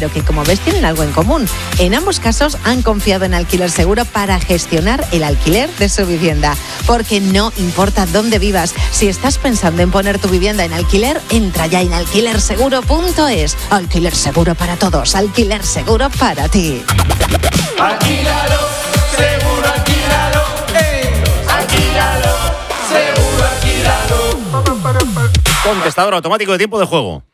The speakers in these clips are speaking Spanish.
pero que como ves tienen algo en común. En ambos casos han confiado en Alquiler Seguro para gestionar el alquiler de su vivienda. Porque no importa dónde vivas, si estás pensando en poner tu vivienda en alquiler, entra ya en alquilerseguro.es. Alquiler Seguro para todos, Alquiler Seguro para ti. Alquílalo, seguro alquílalo. Alquílalo, seguro alquílalo. Contestador automático de tiempo de juego.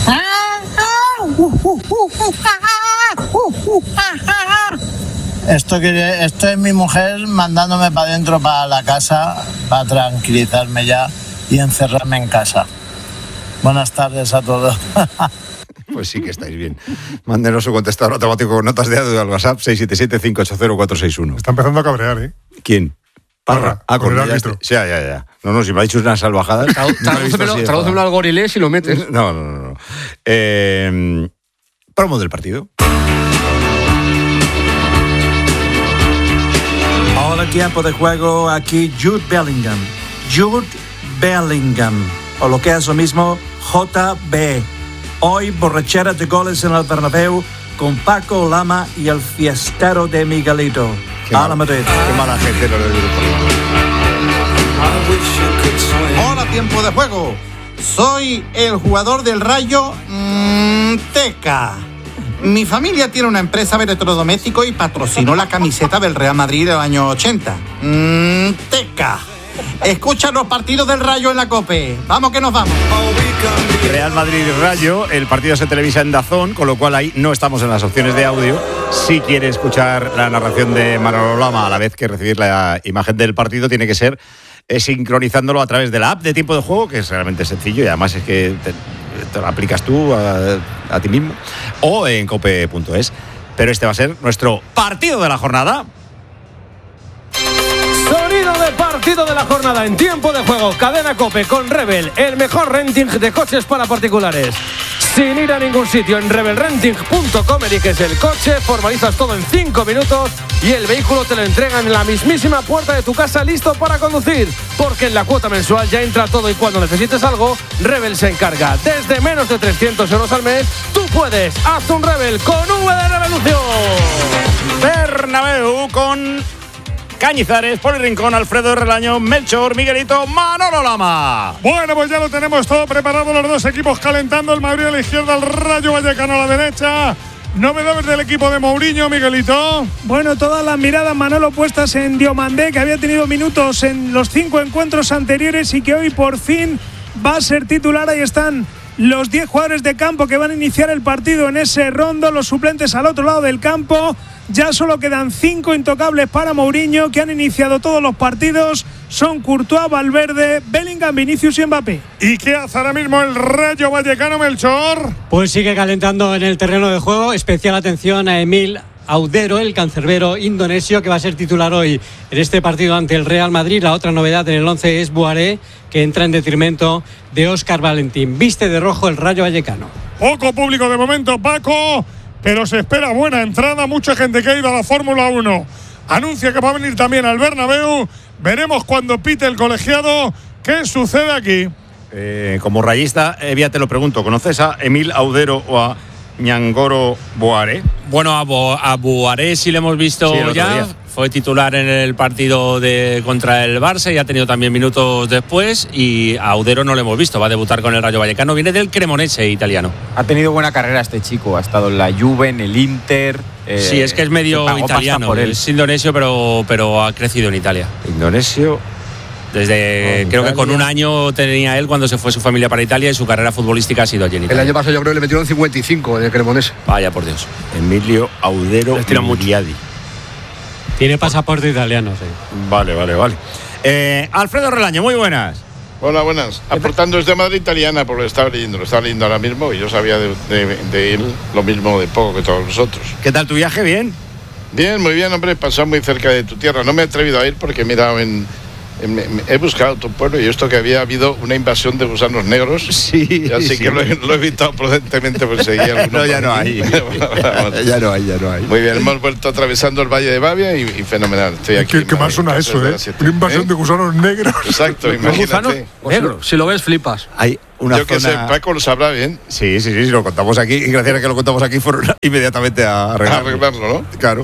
Esto es mi mujer mandándome para adentro, para la casa, para tranquilizarme ya y encerrarme en casa. Buenas tardes a todos. Pues sí que estáis bien. Mándenos su contestador automático con notas de audio al WhatsApp 677-580-461. Está empezando a cabrear, ¿eh? ¿Quién? Parra, con el árbitro. Ya. No, si me ha dicho unas salvajadas. Tradúcemelo al gorilés y lo metes. No. Promo del partido. Hola, tiempo de juego, aquí Jude Bellingham. Jude Bellingham, o lo que es lo mismo, JB. Hoy, borrachera de goles en el Bernabéu con Paco Lama y el fiestero de Miguelito. A la Madrid. Qué mala gente lo del grupo. Hola, tiempo de juego. Soy el jugador del Rayo Teca. Mi familia tiene una empresa de electrodoméstico y patrocinó la camiseta del Real Madrid del año 80. Teca. Escucha los partidos del Rayo en la COPE. Vamos que nos vamos. Real Madrid y Rayo, el partido se televisa en DAZN, con lo cual ahí no estamos en las opciones de audio. Si quiere escuchar la narración de Manolo Lama a la vez que recibir la imagen del partido, tiene que ser sincronizándolo a través de la app de tiempo de juego, que es realmente sencillo y además es que te lo aplicas tú a ti mismo, o en cope.es. Pero este va a ser nuestro partido de la jornada. Sonido de partido de la jornada en tiempo de juego. Cadena COPE con Rebel, el mejor renting de coches para particulares. Sin ir a ningún sitio, en rebelrenting.com eliges el coche, formalizas todo en 5 minutos y el vehículo te lo entregan en la mismísima puerta de tu casa, listo para conducir. Porque en la cuota mensual ya entra todo y cuando necesites algo, Rebel se encarga. Desde menos de 300 euros al mes, tú puedes. Haz un Rebel con V de Revolución. Bernabéu con Cañizares, Poli Rincón, Alfredo Relaño, Melchor, Miguelito, Manolo Lama. Bueno, pues ya lo tenemos todo preparado, los dos equipos calentando, el Madrid a la izquierda, el Rayo Vallecano a la derecha. Novedades del equipo de Mourinho, Miguelito. Bueno, todas las miradas, Manolo, puestas en Diomandé, que había tenido minutos en los 5 encuentros anteriores y que hoy por fin va a ser titular. Ahí están los 10 jugadores de campo que van a iniciar el partido en ese rondo, los suplentes al otro lado del campo. Ya solo quedan 5 intocables para Mourinho, que han iniciado todos los partidos. Son Courtois, Valverde, Bellingham, Vinicius y Mbappé. ¿Y qué hace ahora mismo el Rayo Vallecano, Melchor? Pues sigue calentando en el terreno de juego. Especial atención a Emil Audero, el cancerbero indonesio, que va a ser titular hoy en este partido ante el Real Madrid. La otra novedad en el 11 es Boiré, que entra en detrimento de Óscar Valentín. Viste de rojo el Rayo Vallecano. Poco público de momento, Paco, pero se espera buena entrada. Mucha gente que ha ido a la Fórmula 1 anuncia que va a venir también al Bernabéu. Veremos cuando pite el colegiado qué sucede aquí. Como rayista, ya te lo pregunto, ¿conoces a Emil Audero o a Ñangoro Boiré? Bueno, a Boiré sí le hemos visto ya. Fue titular en el partido contra el Barça y ha tenido también minutos después. Y a Audero no lo hemos visto, va a debutar con el Rayo Vallecano. Viene del Cremonese italiano. Ha tenido buena carrera este chico, ha estado en la Juve, en el Inter. Sí, es que es medio italiano, por él. Es indonesio, pero ha crecido en Italia. Indonesio. Creo que con un año tenía él cuando se fue su familia para Italia y su carrera futbolística ha sido allí en Italia. El año pasado yo creo que le metieron 55 en el Cremonese. Vaya por Dios. Emilio Audero Muriadi. Tiene pasaporte italiano, sí. Vale. Alfredo Relaño, muy buenas. Hola, buenas. Aportando desde Madrid italiana, porque lo estaba leyendo ahora mismo y yo sabía de él lo mismo de poco que todos nosotros. ¿Qué tal tu viaje? ¿Bien? Bien, muy bien, hombre. Pasó muy cerca de tu tierra. No me he atrevido a ir porque he mirado en he buscado tu pueblo y esto que había habido una invasión de gusanos negros. Sí. Así que lo he evitado prudentemente, pues seguía No, ya no hay. ya no hay. Muy bien, hemos vuelto atravesando el Valle de Bavia y fenomenal. Estoy aquí. ¿Qué más suena eso, Una invasión de gusanos negros. Exacto, imagínate. Gusanos negros, si lo ves flipas. Hay una Yo que sé, Paco lo sabrá bien. Sí, lo contamos aquí y gracias a que lo contamos aquí fueron inmediatamente a arreglarlo, ¿no? Claro.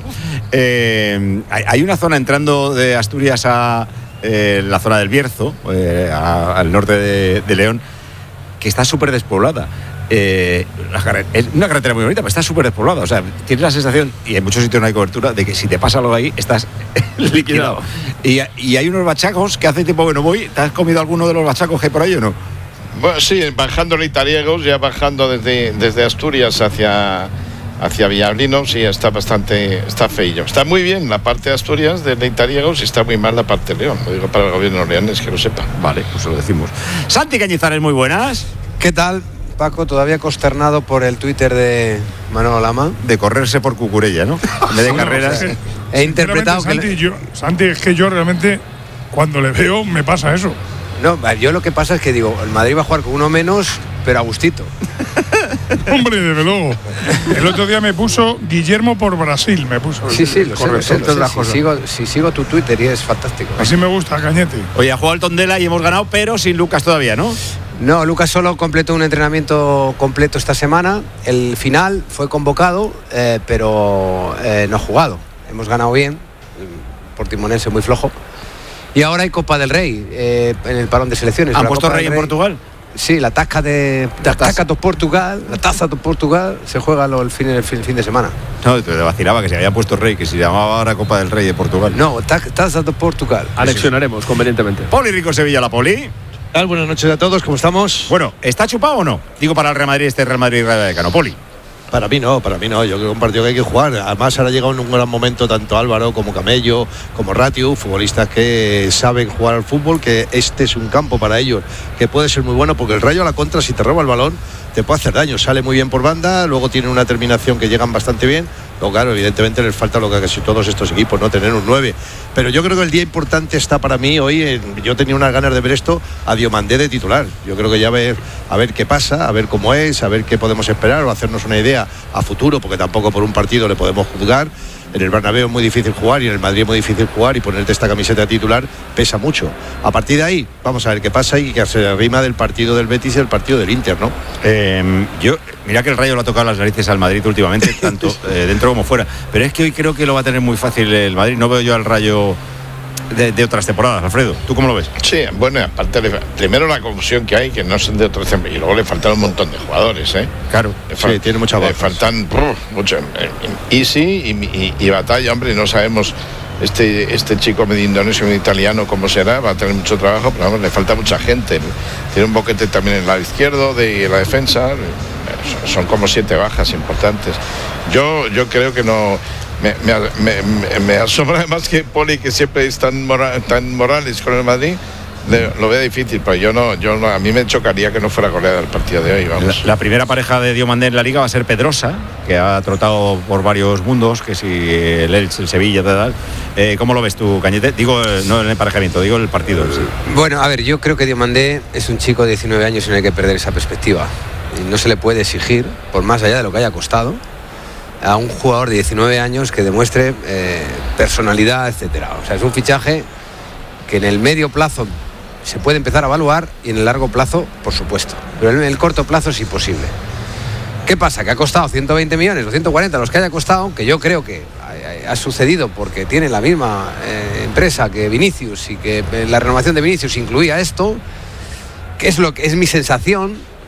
Hay una zona entrando de Asturias a la zona del Bierzo, al norte de León, que está súper despoblada. Es una carretera muy bonita, pero está súper despoblada. O sea, tienes la sensación, y en muchos sitios no hay cobertura, de que si te pasa algo ahí, estás liquidado. Y hay unos bachacos que hace tiempo que no voy. ¿Te has comido alguno de los bachacos que hay por ahí o no? Bueno, sí, bajando Leitariegos, ya bajando desde Asturias hacia Villablino, sí, está feillo. Está muy bien la parte de Asturias de Leitariegos y está muy mal la parte de León. Lo digo para el gobierno leonés, que lo sepa. Vale, pues lo decimos. Santi Cañizares, muy buenas. ¿Qué tal, Paco? Todavía consternado por el Twitter de Manolo Lama. De correrse por Cucurella, ¿no? En vez de carreras. He interpretado Santi, es que yo realmente, cuando le veo, me pasa eso. No, yo lo que pasa es que digo, el Madrid va a jugar con uno menos, pero a gustito. Hombre, desde luego. El otro día me puso Guillermo por Brasil, me puso. Sí, lo sé. Si sigo tu Twitter y es fantástico. Así me gusta, Cañete. Oye, ha jugado el Tondela y hemos ganado, pero sin Lucas todavía, ¿no? No, Lucas solo completó un entrenamiento completo esta semana. El final fue convocado, pero no ha jugado. Hemos ganado bien, el Portimonense muy flojo. Y ahora hay Copa del Rey en el parón de selecciones. ¿Han puesto Rey en Portugal? Sí, la taza de Portugal, la taza de Portugal se juega el fin de semana. No, te vacilaba que se había puesto Rey, que se llamaba ahora Copa del Rey de Portugal. No, taza de Portugal. Anexionaremos convenientemente. Poli Rico Sevilla, la Poli. Buenas noches a todos, ¿cómo estamos? Bueno, ¿está chupado o no? Digo para el Real Madrid, Real Madrid Rayo Vallecano. Poli. Para mí no. Yo creo que es un partido que hay que jugar. Además, ahora ha llegado en un gran momento tanto Álvaro como Camello, como Ratiu, futbolistas que saben jugar al fútbol, que este es un campo para ellos, que puede ser muy bueno, porque el Rayo a la contra, si te roba el balón, te puede hacer daño. Sale muy bien por banda, luego tiene una terminación que llegan bastante bien. Luego, claro, evidentemente les falta lo que casi todos estos equipos, no tener un 9. Pero yo creo que el día importante está para mí hoy. Yo tenía unas ganas de ver esto a Diomandé de titular. Yo creo que ya a ver qué pasa, a ver cómo es, a ver qué podemos esperar o hacernos una idea a futuro, porque tampoco por un partido le podemos juzgar. En el Bernabéu es muy difícil jugar y en el Madrid es muy difícil jugar, y ponerte esta camiseta titular pesa mucho. A partir de ahí, vamos a ver qué pasa y que se arrima del partido del Betis y el partido del Inter, ¿no? Mira que el Rayo lo ha tocado las narices al Madrid últimamente, tanto dentro como fuera. Pero es que hoy creo que lo va a tener muy fácil el Madrid. No veo yo al Rayo de otras temporadas, Alfredo. ¿Tú cómo lo ves? Sí, bueno, aparte, primero la confusión que hay, que no son de otras temporadas, y luego le faltan un montón de jugadores, ¿eh? Claro, sí, tiene mucha bajas. Le faltan mucho. Easy y Batalla, hombre, no sabemos este chico medio indonesio, medio italiano, cómo será, va a tener mucho trabajo, pero vamos, le falta mucha gente. Tiene un boquete también en el lado izquierdo de la defensa. Son como 7 bajas importantes. Yo creo que no. Me asombra además que Poli, que siempre es tan morales con el Madrid, lo veo difícil, pero yo no, a mí me chocaría que no fuera goleada el partido de hoy, vamos. La primera pareja de Diomandé en la Liga va a ser Pedrosa, que ha trotado por varios mundos, que si el Elche, el Sevilla, tal. ¿Cómo lo ves tú, Cañete? Digo, no en el emparejamiento, digo el partido. Sí. Bueno, a ver, yo creo que Diomandé es un chico de 19 años y no hay que perder esa perspectiva. Y no se le puede exigir, por más allá de lo que haya costado, a un jugador de 19 años que demuestre personalidad, etcétera. O sea, es un fichaje que en el medio plazo se puede empezar a evaluar y en el largo plazo, por supuesto. Pero en el corto plazo es imposible. ¿Qué pasa? Que ha costado 120 millones o 140 los que haya costado, que yo creo que ha sucedido porque tiene la misma empresa que Vinicius, y que la renovación de Vinicius incluía esto, que es lo que es mi sensación.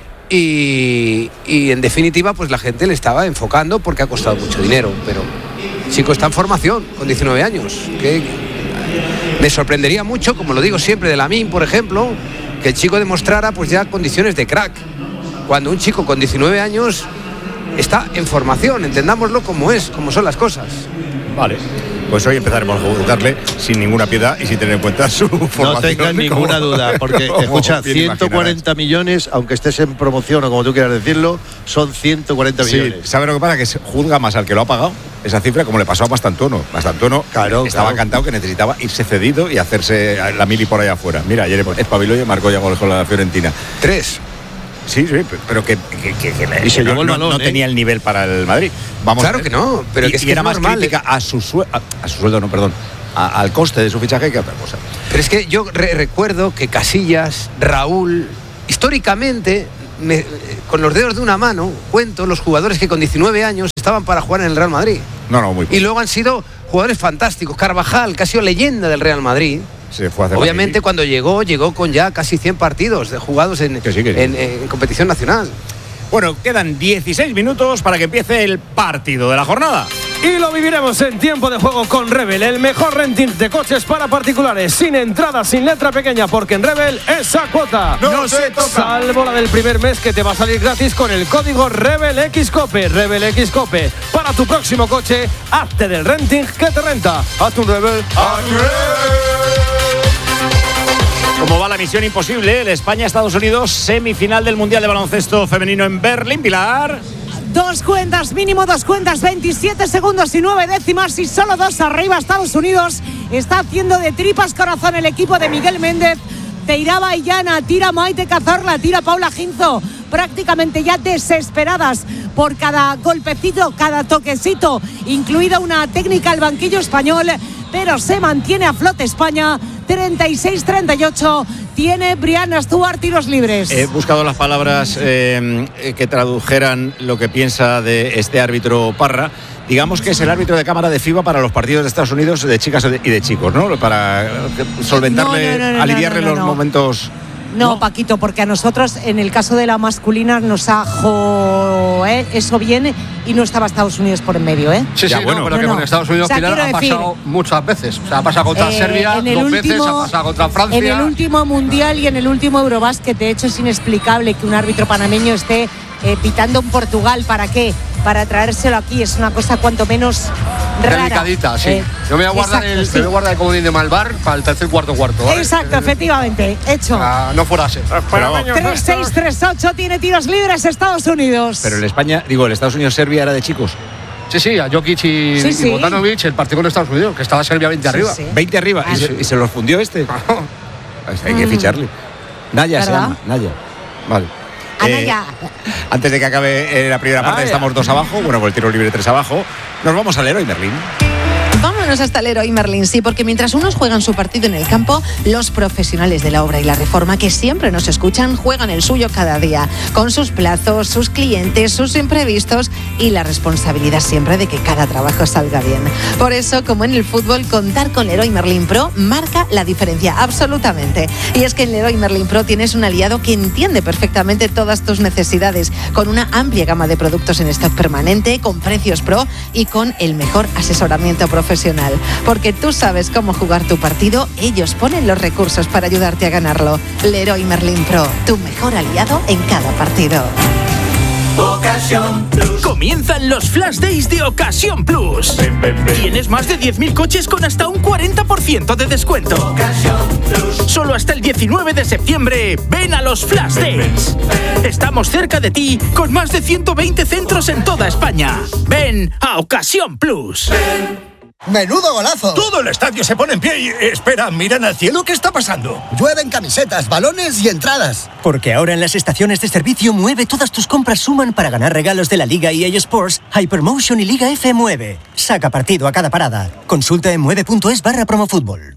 Y en definitiva, pues la gente le estaba enfocando porque ha costado mucho dinero, pero el chico está en formación con 19 años. Que me sorprendería mucho, como lo digo siempre de Lamine, por ejemplo, que el chico demostrara pues ya condiciones de crack, cuando un chico con 19 años está en formación, entendámoslo como son las cosas. Vale. Pues hoy empezaremos a juzgarle sin ninguna piedad y sin tener en cuenta su formación. No tengas ninguna duda, porque escucha, 140 millones, aunque estés en promoción o como tú quieras decirlo, son 140 millones. ¿Sabes lo que pasa? Que se juzga más al que lo ha pagado esa cifra, como le pasó a Mastantuono. Mastantuono estaba cantado que necesitaba irse cedido y hacerse la mili por allá afuera. Mira, ayer espabiló y marcó ya goles con la Fiorentina. 3. Sí, pero que y se llevó el balón, no tenía el nivel para el Madrid. Vamos claro que no, pero que es que era es más normal, crítica a su sueldo, no, perdón, al coste de su fichaje que a otra cosa. Pero es que yo recuerdo que Casillas, Raúl, históricamente, con los dedos de una mano, cuento los jugadores que con 19 años estaban para jugar en el Real Madrid. Muy y luego han sido jugadores fantásticos. Carvajal, que ha sido leyenda del Real Madrid. Se fue a hacer obviamente cuando llegó con ya casi 100 partidos jugados en competición nacional. Bueno, quedan 16 minutos para que empiece el partido de la jornada. Y lo viviremos en tiempo de juego con Rebel, el mejor renting de coches para particulares, sin entrada, sin letra pequeña, porque en Rebel esa cuota no se toca. Salvo la del primer mes, que te va a salir gratis con el código RebelXCOPE. RebelXCOPE. Para tu próximo coche, hazte del renting que te renta. Haz un Rebel. ¿Cómo va la misión imposible? El España-Estados Unidos, semifinal del Mundial de Baloncesto Femenino en Berlín. Pilar. 2 cuentas, mínimo 2 cuentas, 27 segundos y 9 décimas y solo 2 arriba. Estados Unidos está haciendo de tripas corazón el equipo de Miguel Méndez. Tira Baillana, tira Maite Cazorla, tira Paula Ginzo, prácticamente ya desesperadas por cada golpecito, cada toquecito, incluida una técnica al banquillo español, pero se mantiene a flote España. 36-38 tiene Brianna Stewart tiros libres. He buscado las palabras que tradujeran lo que piensa de este árbitro Parra. Digamos que es el árbitro de cámara de FIBA para los partidos de Estados Unidos de chicas y de chicos, ¿no? Para solventarle, aliviarle los momentos. No, Paquito, porque a nosotros, en el caso de la masculina, nos eso viene y no estaba Estados Unidos por en medio, ¿eh? Sí, bueno, pero que con Estados Unidos, Pilar, ha pasado muchas veces. O sea, ha pasado contra Serbia 2 veces, ha pasado contra Francia. En el último Mundial y en el último Eurobásquet, de hecho, es inexplicable que un árbitro panameño esté pitando en Portugal. ¿Para qué? Para traérselo aquí. Es una cosa cuanto menos rara. Delicadita, sí. Yo me voy a guardar el comodín de Malvar para el tercer cuarto, ¿vale? Exacto, efectivamente. Hecho. No fuera ese. 3-6-3-8 tiene tiros libres Estados Unidos. Pero el Estados Unidos-Serbia era de chicos. Sí, a Jokic y Bogdanovic, el partido con Estados Unidos, que estaba Serbia 20 arriba. Sí. 20 arriba. ¿Y se los fundió este? Hay que ficharle. Naya se llama. Naya. Vale. Antes de que acabe la primera parte, estamos 2 abajo. Bueno, por el tiro libre 3 abajo. Nos vamos al Leroy Merlin. Vámonos hasta el Leroy Merlin, sí, porque mientras unos juegan su partido en el campo, los profesionales de la obra y la reforma que siempre nos escuchan juegan el suyo cada día, con sus plazos, sus clientes, sus imprevistos y la responsabilidad siempre de que cada trabajo salga bien. Por eso, como en el fútbol, contar con Leroy Merlin Pro marca la diferencia, absolutamente. Y es que en Leroy Merlin Pro tienes un aliado que entiende perfectamente todas tus necesidades, con una amplia gama de productos en stock permanente, con precios pro y con el mejor asesoramiento profesional. Porque tú sabes cómo jugar tu partido, ellos ponen los recursos para ayudarte a ganarlo. Leroy Merlin Pro, tu mejor aliado en cada partido. Ocasión Plus. Comienzan los Flash Days de Ocasión Plus. Tienes más de 10.000 coches con hasta un 40% de descuento. Ocasión Plus. Solo hasta el 19 de septiembre. Ven a los Flash Days. Estamos cerca de ti con más de 120 centros en toda España. Ven a Ocasión Plus. ¡Menudo golazo! Todo el estadio se pone en pie y... Espera, miran al cielo, ¿qué está pasando? Llueven camisetas, balones y entradas. Porque ahora en las estaciones de servicio Mueve todas tus compras suman para ganar regalos de la Liga EA Sports, Hypermotion y Liga F Mueve. Saca partido a cada parada. Consulta en mueve.es/promofútbol.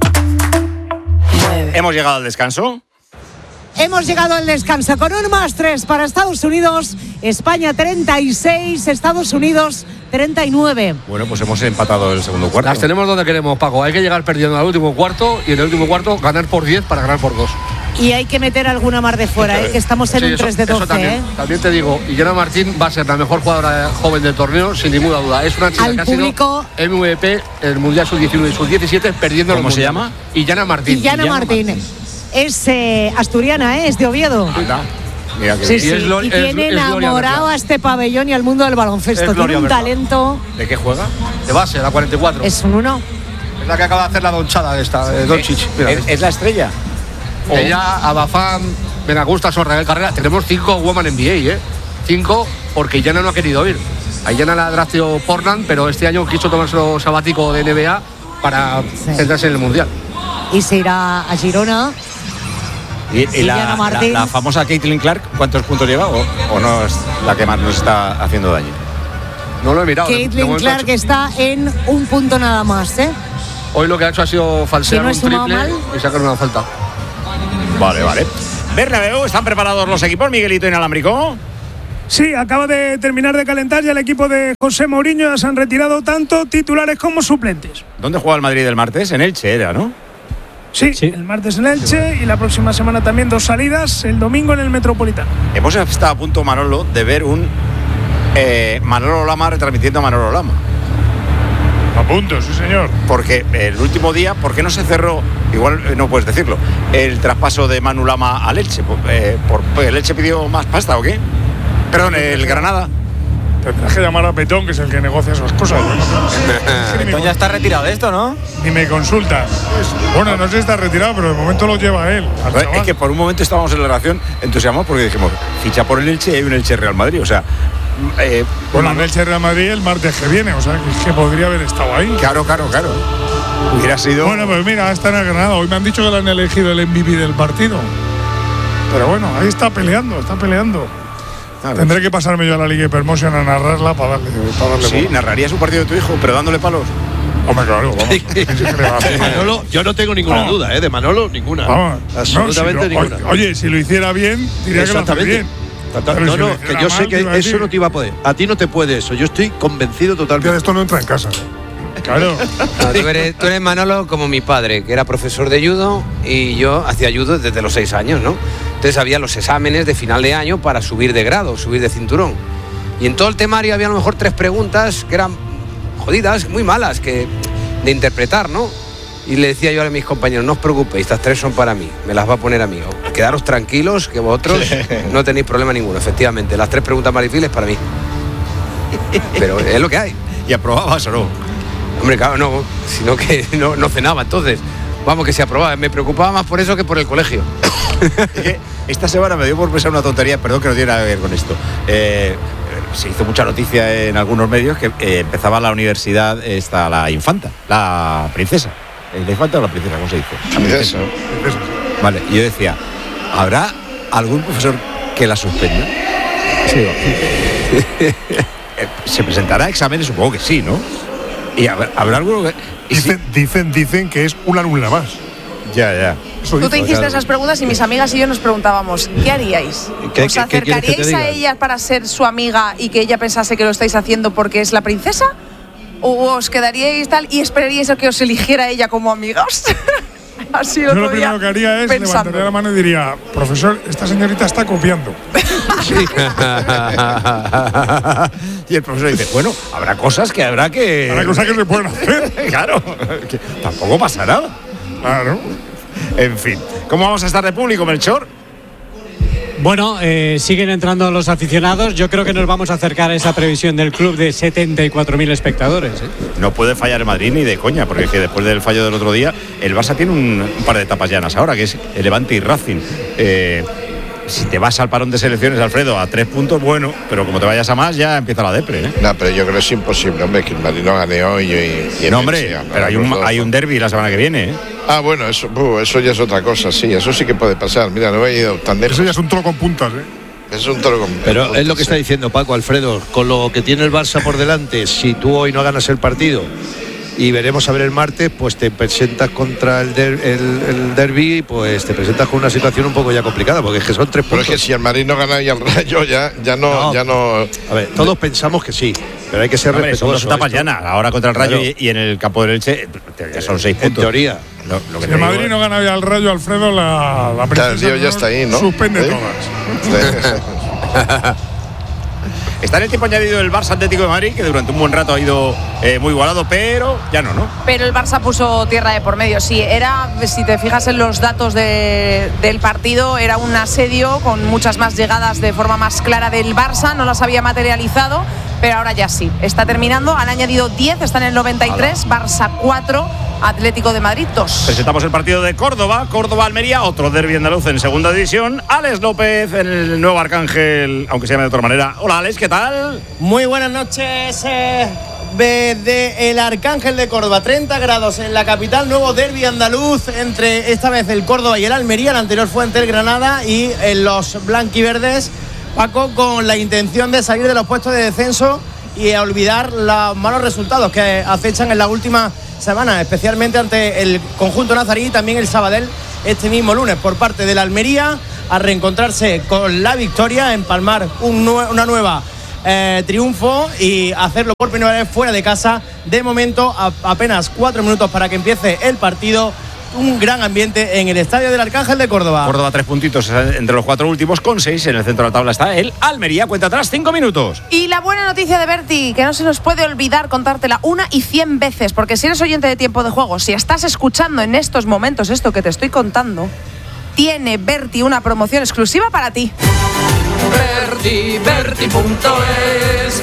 Hemos llegado al descanso. Hemos llegado al descanso con un +3 para Estados Unidos. España 36, Estados Unidos 39. Bueno, pues hemos empatado el segundo cuarto. Las tenemos donde queremos, Paco. Hay que llegar perdiendo al último cuarto y en el último cuarto ganar por 10 para ganar por 2. Y hay que meter alguna más de fuera, que estamos en un 3 de 12. También te digo, Illana Martín va a ser la mejor jugadora joven del torneo, sin ninguna duda. Es una chica que ha sido MVP el Mundial Sub-19 y Sub-17 perdiendo. ¿Cómo se llama? Illana Martín. Illana Martín. Es asturiana, es de Oviedo. Mira que sí, sí. Y tiene enamorado a este pabellón y al mundo del baloncesto. Tiene un talento. ¿De qué juega? De base, la 44. Es un 1. Es la que acaba de hacer la donchada esta, de Doncic. ¿Es la estrella? Ella, Abafán, Benagusta, Sorrael Carrera. Tenemos 5 Women NBA, 5 porque Illana no ha querido ir. Aitana la drafteó Portland, pero este año quiso tomárselo sabático de NBA para centrarse en el Mundial. Y se irá a Girona. Y la famosa Caitlin Clark, ¿cuántos puntos lleva? ¿O no es la que más nos está haciendo daño? No lo he mirado. Caitlin Clark está en un punto nada más, ¿eh? Hoy lo que ha hecho ha sido falsear no un triple y sacar una falta. Vale. Bernabéu, ¿están preparados los equipos, Miguelito Inalámbrico? Sí, acaba de terminar de calentar ya el equipo de José Mourinho. Ya se han retirado tanto titulares como suplentes. ¿Dónde juega el Madrid el martes? En Elche era, ¿no? Sí, el martes en Elche y la próxima semana también 2 salidas, el domingo en el Metropolitano. Hemos estado a punto, Manolo, de ver un Manolo Lama retransmitiendo a Manolo Lama. A punto, sí señor. Porque el último día, ¿por qué no se cerró? Igual no puedes decirlo. El traspaso de Manu Lama al Elche. ¿El Elche pidió más pasta o qué? Perdón, el Granada. Tendrás que llamar a Petón, que es el que negocia esas cosas. Petón ya está retirado de esto, ¿no? Ni me consulta. Bueno, no sé si está retirado, pero de momento lo lleva él. Es que por un momento estábamos en la relación entusiasmados porque dijimos, ficha por el Elche y hay un Elche Real Madrid. O sea, bueno, el Elche Real Madrid el martes que viene, o sea, que podría haber estado ahí. Claro. Hubiera sido. Bueno, pues mira, está en el Granada. Hoy me han dicho que le han elegido el MVP del partido. Pero bueno, ahí está peleando. Tendré que pasarme yo a la Liga Hypermotion a narrarla para darle sí, bola. ¿Narrarías un partido de tu hijo, pero dándole palos? Hombre, claro, vamos. Manolo, yo no tengo ninguna duda, de Manolo, ninguna. Vamos. Absolutamente ninguna. Oye, si lo hiciera bien, diría que lo hace bien. No, que yo sé que eso no te iba a poder. A ti no te puede eso. Yo estoy convencido totalmente. Esto no entra en casa. Claro. No, tú eres Manolo como mi padre, que era profesor de judo y yo hacía judo desde los 6 años, ¿no? Entonces había los exámenes de final de año para subir de grado, subir de cinturón. Y en todo el temario había a lo mejor 3 preguntas que eran jodidas, muy malas, de interpretar, ¿no? Y le decía yo a mis compañeros, no os preocupéis, estas 3 son para mí, me las va a poner a mí. Quedaros tranquilos, que vosotros no tenéis problema ninguno. Efectivamente, las 3 preguntas más difíciles para mí. Pero es lo que hay. ¿Y aprobabas o no? Hombre, claro, no, sino que no cenaba, entonces. Vamos, que se aprobaba. Me preocupaba más por eso que por el colegio. Esta semana me dio por pensar una tontería, perdón que no tiene nada que ver con esto. Se hizo mucha noticia en algunos medios que empezaba la universidad, la infanta, la princesa. ¿La infanta o la princesa? ¿Cómo se dice? La princesa. Vale, y yo decía, ¿habrá algún profesor que la suspenda? Sí. ¿Se presentará a exámenes? Supongo que sí, ¿no? Y habrá alguno que... Dicen que es una alumna más. Ya. Tú te hiciste esas preguntas y mis amigas y yo nos preguntábamos, ¿qué haríais? ¿Os acercaríais a ella para ser su amiga y que ella pensase que lo estáis haciendo porque es la princesa? ¿O os quedaríais tal y esperaríais a que os eligiera ella como amigas? Así yo lo primero que haría es levantaría la mano y diría, profesor, esta señorita está copiando. Y el profesor dice, bueno, habrá cosas que habrá que... Habrá cosas que se pueden hacer. Claro, que tampoco pasa nada. Claro. En fin, ¿cómo vamos a estar de público, Melchor? Bueno, siguen entrando los aficionados. Yo creo que nos vamos a acercar a esa previsión del club de 74.000 espectadores. No puede fallar el Madrid ni de coña, porque es que después del fallo del otro día, el Barça tiene un par de etapas llanas ahora, que es el Levante y Racing. Si te vas al parón de selecciones, Alfredo, a 3 puntos, bueno, pero como te vayas a más, ya empieza la depre, ¿eh? No, pero yo creo que es imposible, hombre, que el Madrid no gane hoy y no, hombre, pero hay un derbi la semana que viene, ¿eh? Ah, bueno, eso ya es otra cosa, sí, eso sí que puede pasar. Mira, no he ido tan lejos. Eso ya es un toro con puntas, ¿eh? Es un toro con Pero puntas, es lo que está diciendo Paco, Alfredo, con lo que tiene el Barça por delante, si tú hoy no ganas el partido y veremos a ver el martes, pues te presentas contra el derbi, pues te presentas con una situación un poco ya complicada, porque es que son 3 puntos. Pero es que si el Madrid no gana y el Rayo ya no. A ver, todos pensamos que sí, pero hay que ser respetuosos. Son 2 etapas llanas, ahora contra el Rayo y en el campo del Elche ya son 6 puntos. En teoría. Si el Madrid no gana ya al Rayo, Alfredo, la princesa ya está ahí, ¿no? Suspende todas. Está en el tiempo añadido el Barça Atlético de Madrid, que durante un buen rato ha ido muy igualado, pero ya no. Pero el Barça puso tierra de por medio. Sí, si te fijas en los datos del partido, era un asedio con muchas más llegadas de forma más clara del Barça, no las había materializado, pero ahora ya sí. Está terminando, han añadido 10, está en el 93, Barça 4, Atlético de Madrid 2. Presentamos el partido de Córdoba-Almería, otro derbi andaluz en segunda división. Alex López, el nuevo Arcángel, aunque se llame de otra manera. Hola Alex, ¿qué tal? Muy buenas noches. De el Arcángel de Córdoba, 30 grados en la capital, nuevo derbi andaluz entre esta vez el Córdoba y el Almería. El anterior fue ante el Granada y los blanquiverdes, Paco, con la intención de salir de los puestos de descenso y olvidar los malos resultados que acechan en la última semana, especialmente ante el conjunto nazarí y también el Sabadell este mismo lunes por parte del Almería, a reencontrarse con la victoria, empalmar una nueva triunfo y hacerlo por primera vez fuera de casa. De momento, apenas 4 minutos para que empiece el partido. Un gran ambiente en el estadio del Arcángel de Córdoba. Córdoba 3 puntitos entre los 4 últimos con 6. En el centro de la tabla está el Almería. Cuenta atrás 5 minutos. Y la buena noticia de Berti, que no se nos puede olvidar contártela 1 y 100 veces, porque si eres oyente de Tiempo de Juego, si estás escuchando en estos momentos esto que te estoy contando, tiene Berti una promoción exclusiva para ti. Berti.es,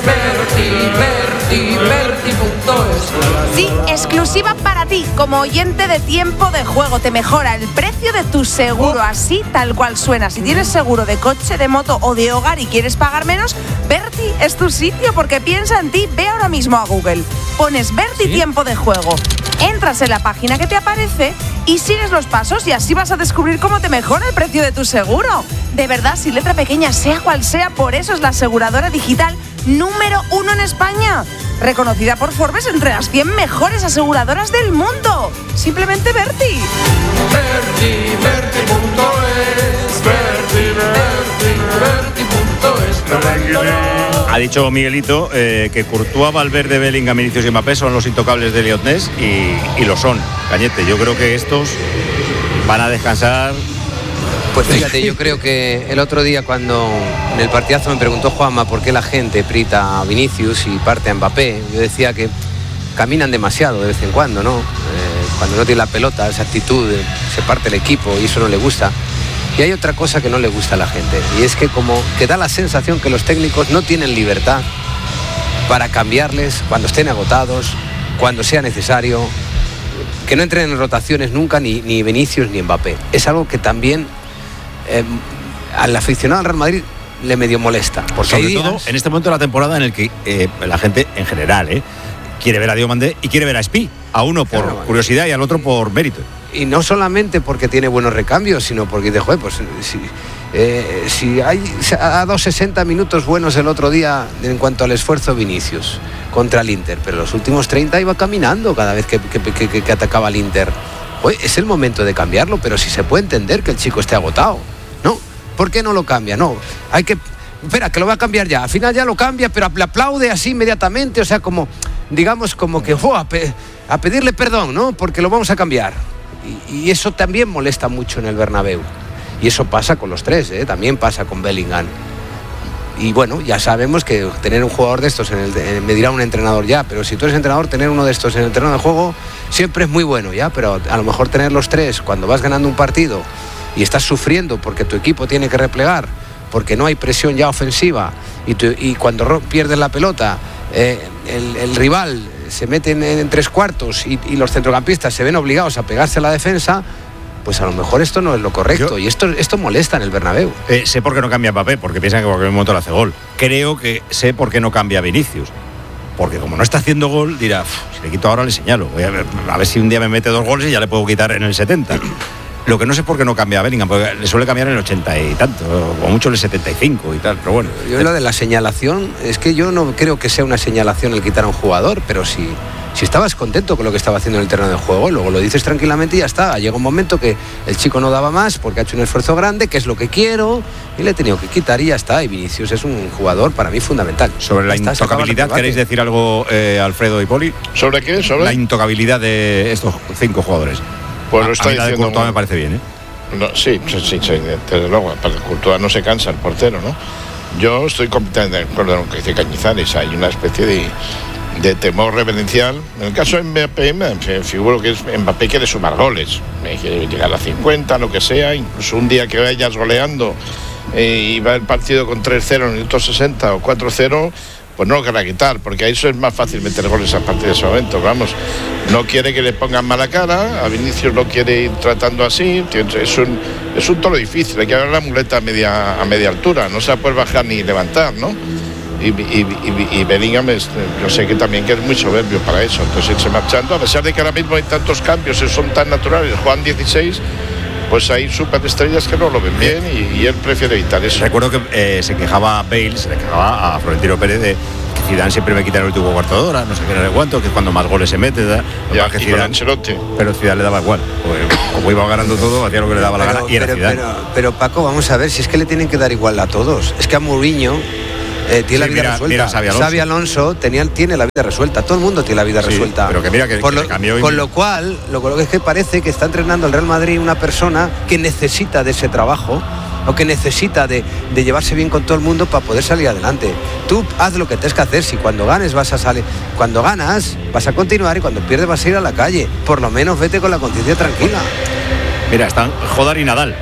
Berti.es. Sí, exclusiva para ti, como oyente de Tiempo de Juego. Te mejora el precio de tu seguro, así tal cual suena. Si tienes seguro de coche, de moto o de hogar y quieres pagar menos, Berti es tu sitio, porque piensa en ti. Ve ahora mismo a Google, pones Berti Tiempo de Juego, entras en la página que te aparece y sigues los pasos, y así vas a descubrir cómo te mejora el precio de tu seguro. De verdad, sin letra pequeña, sea cual sea, por eso es la aseguradora digital número 1 en España, reconocida por Forbes entre las 100 mejores aseguradoras del mundo. Simplemente Berti. Ha dicho Miguelito que Courtois, Valverde, Bellingham, Vinicius y Mbappé son los intocables de Elliot Ness, y lo son. Cañete, yo creo que estos van a descansar. Pues fíjate, yo creo que el otro día, cuando en el partidazo me preguntó Juanma por qué la gente prita a Vinicius y parte a Mbappé, yo decía que caminan demasiado de vez en cuando, ¿no? Cuando no tiene la pelota, esa actitud, se parte el equipo y eso no le gusta. Y hay otra cosa que no le gusta a la gente, y es que como que da la sensación que los técnicos no tienen libertad para cambiarles cuando estén agotados, cuando sea necesario, que no entren en rotaciones nunca ni Vinicius ni Mbappé. Es algo que también al aficionado al Real Madrid le medio molesta, porque sobre todo en este momento de la temporada en el que la gente en general quiere ver a Diomandé y quiere ver a Espí, a uno por curiosidad y al otro por mérito. Y no solamente porque tiene buenos recambios, sino porque dice, joder, pues si ha dado 60 minutos buenos el otro día en cuanto al esfuerzo Vinicius contra el Inter, pero los últimos 30 iba caminando cada vez que atacaba al Inter. Oye, es el momento de cambiarlo, pero si se puede entender que el chico esté agotado, ¿no? ¿Por qué no lo cambia? No, hay que... Espera, que lo va a cambiar ya. Al final ya lo cambia, pero le aplaude así inmediatamente, o sea, como, digamos, como que a pedirle perdón, ¿no? Porque lo vamos a cambiar. Y eso también molesta mucho en el Bernabéu. Y eso pasa con los tres, también pasa con Bellingham. Y bueno, ya sabemos que tener un jugador de estos me dirá un entrenador ya, pero si tú eres entrenador, tener uno de estos en el terreno de juego siempre es muy bueno, ya, pero a lo mejor tener los tres cuando vas ganando un partido y estás sufriendo porque tu equipo tiene que replegar, porque no hay presión ya ofensiva, y cuando pierdes la pelota, el rival se mete en tres cuartos y los centrocampistas se ven obligados a pegarse a la defensa, pues a lo mejor esto no es lo correcto. Y esto molesta en el Bernabéu. Sé por qué no cambia Mbappé, porque piensan que cualquier momento le hace gol. Creo que sé por qué no cambia Vinicius, porque como no está haciendo gol, dirá, si le quito ahora le señalo, voy a ver si un día me mete 2 goles y ya le puedo quitar en el 70. Lo que no sé es por qué no cambia a Bellingham, porque le suele cambiar en el 80 y tanto, o mucho en el 75 y tal, pero bueno. Yo lo de la señalación, es que yo no creo que sea una señalación el quitar a un jugador, pero si estabas contento con lo que estaba haciendo en el terreno de juego, luego lo dices tranquilamente y ya está. Llega un momento que el chico no daba más porque ha hecho un esfuerzo grande, que es lo que quiero, y le he tenido que quitar y ya está. Y Vinicius es un jugador para mí fundamental. Sobre la intocabilidad, ¿queréis decir algo, Alfredo y Poli? ¿Sobre qué? ¿Sobre la intocabilidad de estos 5 jugadores? Pues lo está diciendo. De Courtois me parece bien, No, sí, desde luego. Para Courtois no se cansa el portero, ¿no? Yo estoy completamente de acuerdo con lo que dice Cañizares. Hay una especie de temor reverencial. En el caso de Mbappé, me figuro que Mbappé quiere sumar goles, quiere llegar a 50, lo que sea, incluso un día que vayas goleando y va el partido con 3-0 en el minuto 60 o 4-0, pues no lo querrá quitar, porque a eso es más fácil meter goles a partir de ese momento. Vamos, no quiere que le pongan mala cara, a Vinicius lo quiere ir tratando así, es un toro difícil, hay que ver la muleta a media altura, no se la puede bajar ni levantar, ¿no? Y Bellingham yo sé que también que es muy soberbio para eso, entonces irse marchando, a pesar de que ahora mismo hay tantos cambios y son tan naturales, Juan 16, pues hay superestrellas que no lo ven bien y él prefiere evitar eso. Recuerdo que se quejaba Bale, se le quejaba a Florentino Pérez de que Zidane siempre me quita el último cuarto de hora, no sé qué, no sé cuánto, que es cuando más goles se mete, ya, que y Zidane, con Ancelotti. Pero Zidane le daba igual, pues, como iba ganando todo, hacía lo que le daba la gana y era Zidane. Pero Paco, vamos a ver, si es que le tienen que dar igual a todos, es que a Mourinho tiene la vida resuelta. Xabi Alonso tiene la vida resuelta. Todo el mundo tiene la vida resuelta. Pero que mira que cambió. Con lo cual, lo que es que parece que está entrenando el Real Madrid una persona que necesita de ese trabajo o que necesita de llevarse bien con todo el mundo para poder salir adelante. Tú haz lo que tienes que hacer. Si cuando ganes vas a salir, cuando ganas vas a continuar y cuando pierdes vas a ir a la calle. Por lo menos vete con la conciencia tranquila. Mira, están Jodar y Nadal,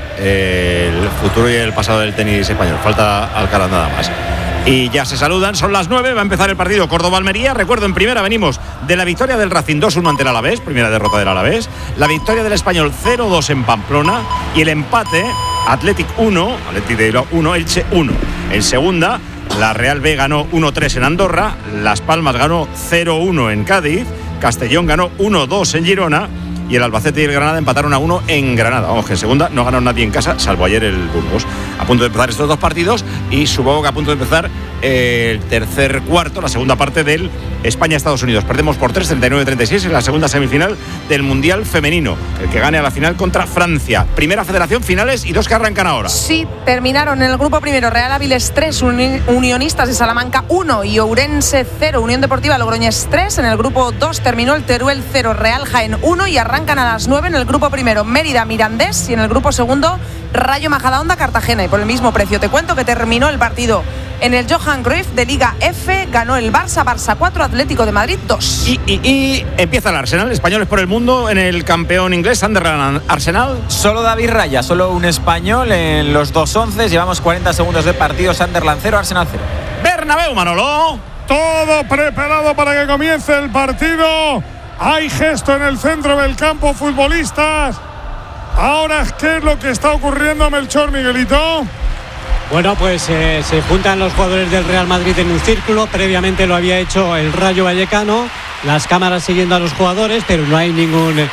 el futuro y el pasado del tenis español. Falta Alcaraz nada más. Y ya se saludan, son las 9, va a empezar el partido Córdoba-Almería. Recuerdo, en primera venimos de la victoria del Racing 2-1 ante el Alavés, primera derrota del Alavés, la victoria del Español 0-2 en Pamplona y el empate Athletic 1, Athletic de Bilbao 1, Elche 1. En segunda, la Real B ganó 1-3 en Andorra, Las Palmas ganó 0-1 en Cádiz, Castellón ganó 1-2 en Girona y el Albacete y el Granada empataron a 1 en Granada. Vamos, que en segunda no ganó nadie en casa, salvo ayer el Burgos. A punto de empezar estos dos partidos y supongo que a punto de empezar el tercer cuarto, la segunda parte del España-Estados Unidos. Perdemos por 3, 39-36 en la segunda semifinal del Mundial Femenino. El que gane a la final contra Francia. Primera federación, finales y 2 que arrancan ahora. Sí, terminaron en el grupo primero Real Áviles 3, Unionistas de Salamanca 1 y Ourense 0, Unión Deportiva Logroñés 3. En el grupo 2 terminó el Teruel 0, Real Jaén 1 y arrancan a las 9 en el grupo primero Mérida Mirandés y en el grupo segundo Rayo Majadahonda Cartagena. Y por el mismo precio te cuento que terminó el partido en el Johan Cruyff de Liga F, ganó el Barça 4, Atlético de Madrid 2. Y empieza el Arsenal, españoles por el mundo en el campeón inglés, Sunderland Arsenal. Solo David Raya, solo un español en los 2-11, llevamos 40 segundos de partido, Sunderland 0, Arsenal 0. Bernabéu, Manolo. Todo preparado para que comience el partido. Hay gesto en el centro del campo, futbolistas. Ahora, ¿qué es lo que está ocurriendo, Melchor, Miguelito? Bueno, pues se juntan los jugadores del Real Madrid en un círculo. Previamente lo había hecho el Rayo Vallecano. Las cámaras siguiendo a los jugadores, pero no hay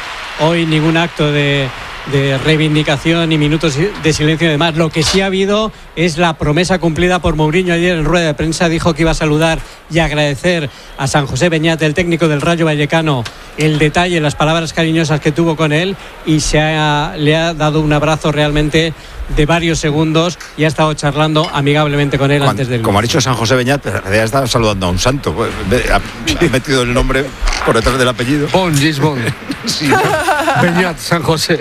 ningún acto de reivindicación ni minutos de silencio y demás. Lo que sí ha habido es la promesa cumplida por Mourinho ayer en rueda de prensa. Dijo que iba a saludar y agradecer a San José Beñat, el técnico del Rayo Vallecano, el detalle, las palabras cariñosas que tuvo con él y le ha dado un abrazo realmente de varios segundos y ha estado charlando amigablemente con él antes del... Como ha dicho San José Beñat, ya está saludando a un santo. Ha metido el nombre por detrás del apellido. Gisbon. Sí. Beñat, San José.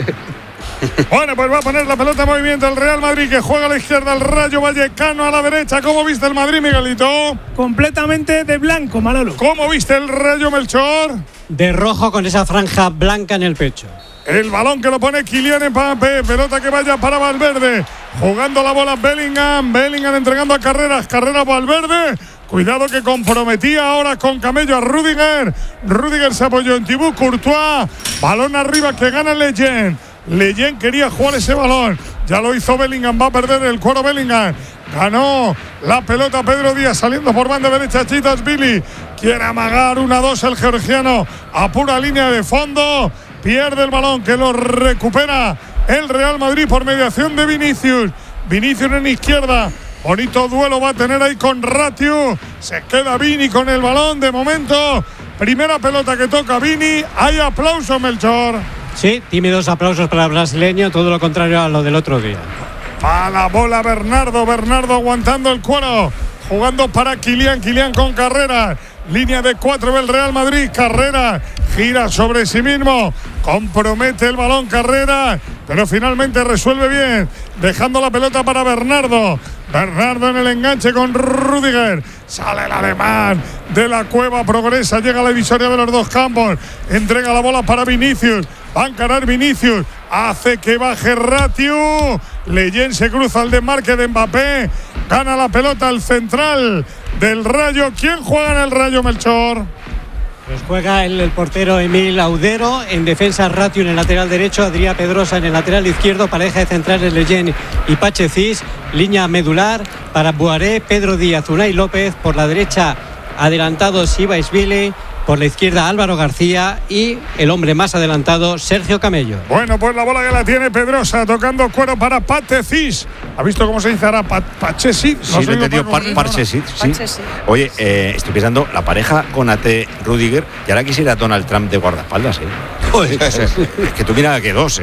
Bueno, pues va a poner la pelota en movimiento el Real Madrid, que juega a la izquierda, el Rayo Vallecano a la derecha. ¿Cómo viste el Madrid, Miguelito? Completamente de blanco, Manolo. ¿Cómo viste el Rayo, Melchor? De rojo con esa franja blanca en el pecho. El balón que lo pone Kylian Mbappé, pelota que vaya para Valverde, jugando la bola Bellingham entregando a Carreras Valverde, cuidado que comprometía ahora con Camello a Rüdiger se apoyó en Thibaut Courtois, balón arriba que gana Leyen quería jugar ese balón, ya lo hizo Bellingham, va a perder el cuero Bellingham, ganó la pelota Pedro Díaz saliendo por banda derecha, Chitashvili quiere amagar 1-2 el georgiano a pura línea de fondo, pierde el balón que lo recupera el Real Madrid por mediación de Vinicius en izquierda, bonito duelo va a tener ahí con Ratiu, se queda Vini con el balón de momento, primera pelota que toca Vini, hay aplauso, Melchor. Sí, tímidos aplausos para el brasileño, todo lo contrario a lo del otro día. A la bola Bernardo aguantando el cuero, jugando para Kylian con Carreras, línea de 4 del Real Madrid, Carreras gira sobre sí mismo, compromete el balón Carreras, pero finalmente resuelve bien, dejando la pelota para Bernardo en el enganche con Rüdiger, sale el alemán de la cueva, progresa, llega a la divisoria de los dos campos, entrega la bola para Vinicius, va a encarar Vinicius, hace que baje Ratiu Leyen se cruza al desmarque de Mbappé. Gana la pelota el central del Rayo. ¿Quién juega en el Rayo, Melchor? Pues juega el portero Emil Audero, en defensa Ratio en el lateral derecho, Adrià Pedrosa en el lateral izquierdo, pareja de centrales Leyen y Pache Cis, línea medular para Boiré, Pedro Díaz, Unai López, por la derecha adelantado Sibaisvili, por la izquierda Álvaro García y el hombre más adelantado Sergio Camello. Bueno, pues la bola que la tiene Pedrosa, tocando cuero para Pache Cis. ¿Ha visto cómo se dice ahora? Pache Cis. Sí, lo he entendido, Pache Cis. Sí. Oye, estoy pensando, la pareja Konaté-Rüdiger, y ahora quisiera Donald Trump de guardaespaldas, Es que tú mira que dos,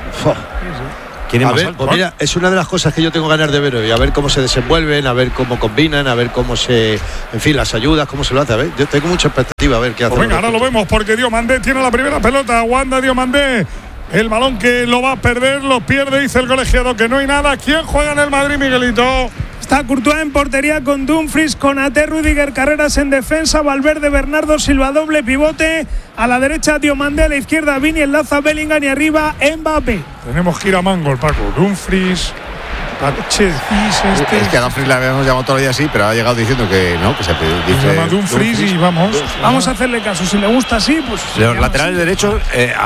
A ver, pues mira, es una de las cosas que yo tengo ganas de ver hoy, a ver cómo se desenvuelven, a ver cómo combinan, a ver cómo se, en fin, las ayudas, cómo se lo hace. A ver, yo tengo mucha expectativa a ver qué hace. Pues venga, ahora lo vemos porque Diomandé tiene la primera pelota, aguanta Diomandé. El balón que lo va a perder, lo pierde, dice el colegiado que no hay nada. ¿Quién juega en el Madrid, Miguelito? Está Courtois en portería con Dumfries, Konaté, Rüdiger, Carreras en defensa, Valverde, Bernardo Silva, doble pivote. A la derecha Diomandé, a la izquierda Vini, enlaza Bellingham y arriba Mbappé. Tenemos que ir a Mangol, Paco. Dumfries, Pache Cis, Es que a Dumfries le habíamos llamado todo el día así, pero ha llegado diciendo que no, que se dice se llama Dumfries y vamos. Vamos a hacerle caso. Si le gusta así, pues. Los laterales derechos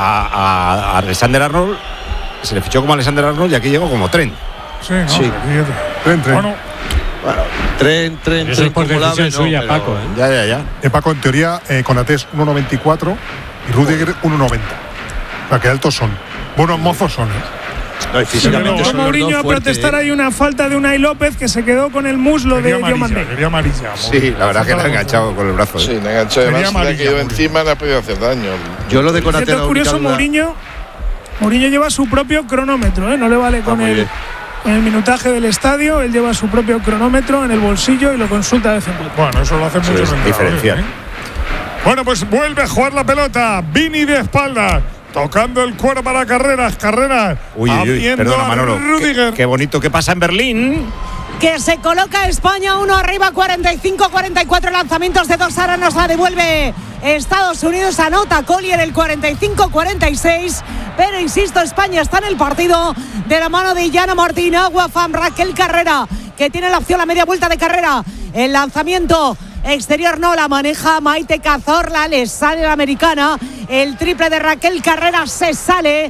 a Alexander Arnold se le fichó como Alexander Arnold y aquí llegó como Trent. Sí, ¿no? Sí. Trent. Bueno, Trent es por decisión suya, pero Paco. Ya. Paco, en teoría, Konaté es 1,94 y Rüdiger 1,90. O sea, que altos son. Buenos mozos son, No, físicamente son Mourinho a protestar hay una falta de Unai López que se quedó con el muslo de Diomandé. Quería amarilla. Sí, la verdad que le ha enganchado con el brazo. Sí, le ha enganchado. Además, le ha caído encima, le ha podido hacer daño. Yo lo de Konaté. Es curioso, Mourinho lleva su propio cronómetro, no le vale con el minutaje del estadio, él lleva su propio cronómetro en el bolsillo y lo consulta de vez en cuando. Bueno, eso lo hace mucho diferencial. Bueno, pues vuelve a jugar la pelota. Vini de espaldas, tocando el cuero para Carreras. Uy, perdona, Manolo. Qué bonito que pasa en Berlín. Que se coloca España 1 arriba, 45-44 lanzamientos de dos. Ahora nos la devuelve Estados Unidos, anota Collier el 45-46, pero insisto, España está en el partido de la mano de Yana Martín, Aguafam, Raquel Carrera, que tiene la opción a media vuelta de carrera. El lanzamiento exterior no la maneja Maite Cazorla, le sale la americana. El triple de Raquel Carrera se sale.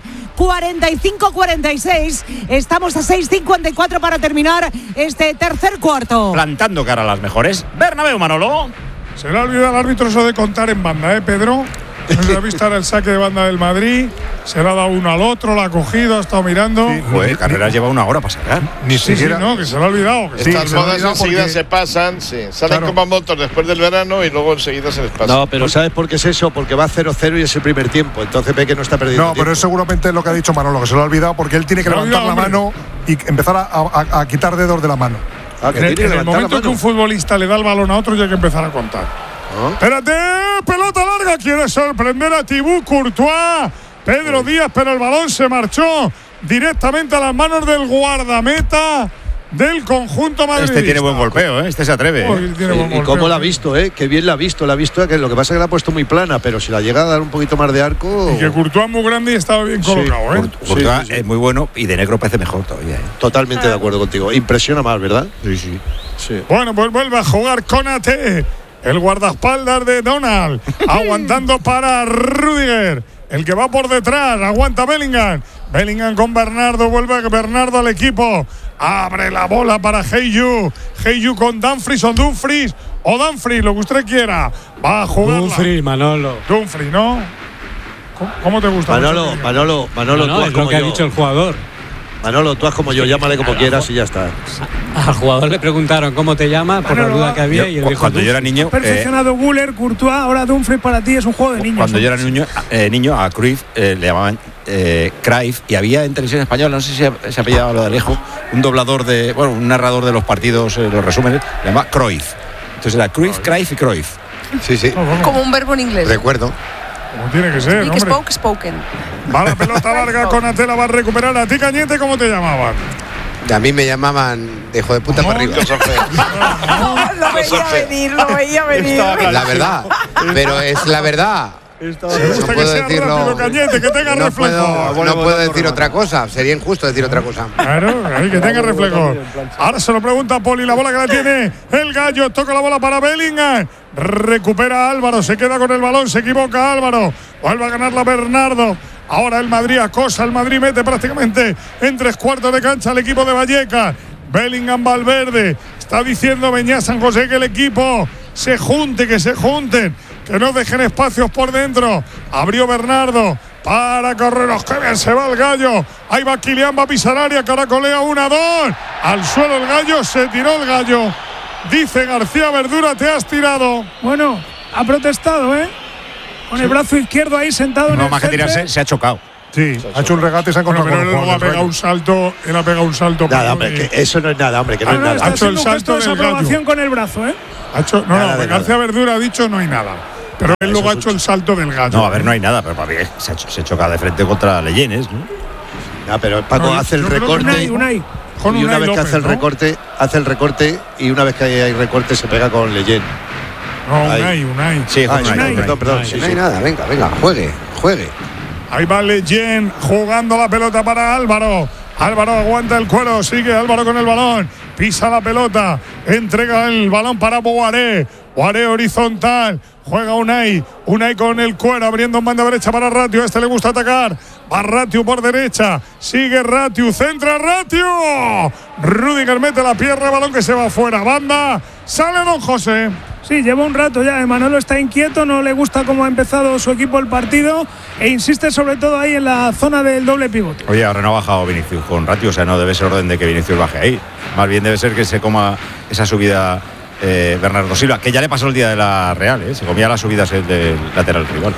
45-46, estamos a 6:54 para terminar este tercer cuarto. Plantando cara a las mejores. Bernabéu, Manolo. Se le ha olvidado al árbitro eso de contar en banda, Pedro. No se ha visto ahora el saque de banda del Madrid. Se le ha dado uno al otro, lo ha cogido, ha estado mirando. Sí, pues Carreras lleva una hora para sacar. Ni siquiera. No, que se le ha olvidado. Estas modas enseguida se pasan, salen como motos después del verano y luego enseguida se les pasa. No, pero ¿sabes por qué es eso? Porque va 0-0 y es el primer tiempo. Entonces ve que no está perdiendo tiempo. Pero es seguramente lo que ha dicho Manolo, que se lo ha olvidado porque él tiene que levantar la mano y empezar a quitar dedos de la mano. En el momento que un futbolista le da el balón a otro ya hay que empezar a contar. Espérate, pelota larga, quiere sorprender a Thibaut Courtois. Pedro Díaz, pero el balón se marchó directamente a las manos del guardameta del conjunto madridista. Este tiene buen golpeo, este se atreve. Y cómo la ha visto, qué bien la ha visto, que lo que pasa es que la ha puesto muy plana, pero si la llega a dar un poquito más de arco. Y que Courtois es muy grande y estaba bien colocado, Courtois es muy bueno y de negro parece mejor todavía. Totalmente de acuerdo contigo. Impresiona más, ¿verdad? Sí. Bueno, pues vuelve a jugar Konaté, el guardaespaldas de Donald, aguantando para Rüdiger. El que va por detrás, aguanta Bellingham con Bernardo, vuelve Bernardo al equipo, abre la bola para Heiyu con Dumfries, lo que usted quiera, va a jugar Dumfries, Manolo. Dumfries, ¿no? ¿Cómo te gusta? Manolo, no, es lo que ha dicho el jugador. Manolo, tú haz como yo, llámale como quieras y ya está. Al jugador le preguntaron cómo te llamas por la duda que había y él dijo. Cuando yo era niño. Perfeccionado Güler, Courtois, ahora Dumfries para ti es un juego de niños. Cuando yo era niño a Cruyff le llamaban Cruyff y había en televisión española, no sé si se apellidaba lo de Alejo, un doblador un narrador de los partidos, los resúmenes, le llamaba Cruyff. Entonces era Cruyff, Cruyff y Cruyff. Sí. Como un verbo en inglés. Recuerdo. Como tiene que ser, hombre. Spoken. Va la pelota larga, Konaté la va a recuperar. ¿A ti, Cañete, cómo te llamaban? A mí me llamaban de hijo de puta para arriba. Lo veía venir. La verdad, pero es la verdad. Me gusta que sea rápido, Cañete, que tenga reflejo. No puedo decir otra cosa, sería injusto decir otra cosa. Claro, que tenga reflejo. Ahora se lo pregunta Poli, la bola que la tiene el Gallo, toca la bola para Bellingham. Recupera Álvaro, se queda con el balón, se equivoca Álvaro. Vuelve a ganarla Bernardo. Ahora el Madrid acosa, el Madrid mete prácticamente en 3/4 de cancha al equipo de Vallecas. Bellingham, Valverde. Está diciendo Beñat San José que el equipo se junte, que se junten, que no dejen espacios por dentro. Abrió Bernardo para Correros. Que bien se va el Gallo. Ahí va Kylian, va a pisar área, caracolea 1-2. Al suelo el Gallo, se tiró el Gallo. Dice García Verdura, te has tirado. Bueno, ha protestado, con el brazo izquierdo ahí sentado en el más que tirarse, se ha chocado. Sí, ha hecho un regate y se ha encontrado pero él luego ha pegado un salto. Él ha pegado un salto. Nada, hombre, que eso no es nada, hombre, que no es nada. Ha hecho el salto de desaprobación con el brazo, García Verdura ha dicho no hay nada. Pero él luego ha hecho el salto del Gallo. No, a ver, no hay nada, pero para mí se choca de frente contra Leyenes, ¿no? No, pero Paco hace el recorte. Y una vez que hace el recorte, y una vez que hay recorte se pega con Leyen. No, Unai. Sí, Unai. Perdón. No hay nada, venga, juegue. Ahí va Leyen jugando la pelota para Álvaro. Álvaro aguanta el cuero, sigue Álvaro con el balón. Pisa la pelota, entrega el balón para Boaré. Boaré horizontal, juega Unai con el cuero, abriendo en banda derecha para Ratiu. A este le gusta atacar. Va Ratiu por derecha, sigue Ratiu, centra Ratiu. Rüdiger mete la pierna, balón que se va fuera. Banda, sale Don José. Sí, lleva un rato ya. Manolo está inquieto, no le gusta cómo ha empezado su equipo el partido e insiste sobre todo ahí en la zona del doble pivote. Oye, ahora no ha bajado Vinicius con Ratiu, o sea, no debe ser orden de que Vinicius baje ahí. Más bien debe ser que se coma esa subida Bernardo Silva, que ya le pasó el día de la Real, se comía las subidas del lateral rival.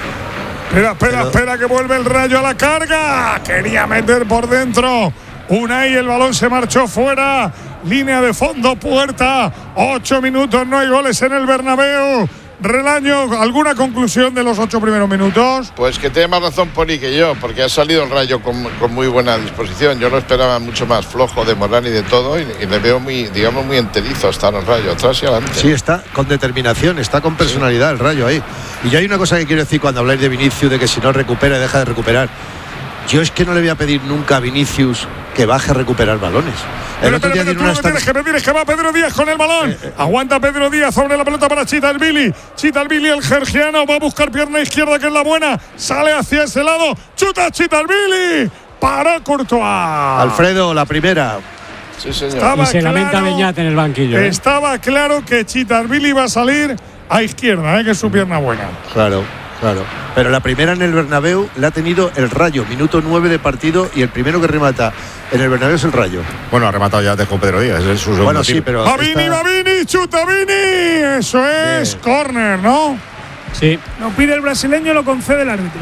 Espera, que vuelve el Rayo a la carga. Quería meter por dentro Unai, el balón se marchó fuera. Línea de fondo, puerta. 8 minutos, no hay goles en el Bernabéu. Relaño, ¿alguna conclusión de los 8 primeros minutos? Pues que tiene más razón Poli que yo, porque ha salido el Rayo con muy buena disposición. Yo lo esperaba mucho más flojo de Morán y de todo, y le veo muy enterizo hasta el Rayo, atrás y adelante. Sí, está con determinación, está con personalidad el Rayo ahí. Y yo hay una cosa que quiero decir cuando habláis de Vinicius, de que si no recupera, deja de recuperar. Yo es que no le voy a pedir nunca a Vinicius que baje a recuperar balones. El otro día tiene me tienes que va Pedro Díaz con el balón. Aguanta Pedro Díaz sobre la pelota para Chita el Billy, el georgiano, va a buscar pierna izquierda que es la buena. Sale hacia ese lado. Chuta Chita el Billy. Para Courtois. Alfredo, la primera. Sí, señor. Y se lamenta Beñat en el banquillo. Estaba claro que Chita el Billy iba a salir a izquierda, que es su pierna buena. Claro. Pero la primera en el Bernabéu la ha tenido el Rayo, minuto 9 de partido, y el primero que remata en el Bernabéu es el Rayo. Bueno, ha rematado ya con Pedro Díaz, es su bueno, sí, pero va Vini, chuta Vini. Eso es córner, ¿no? Sí. Lo pide el brasileño, lo concede el árbitro.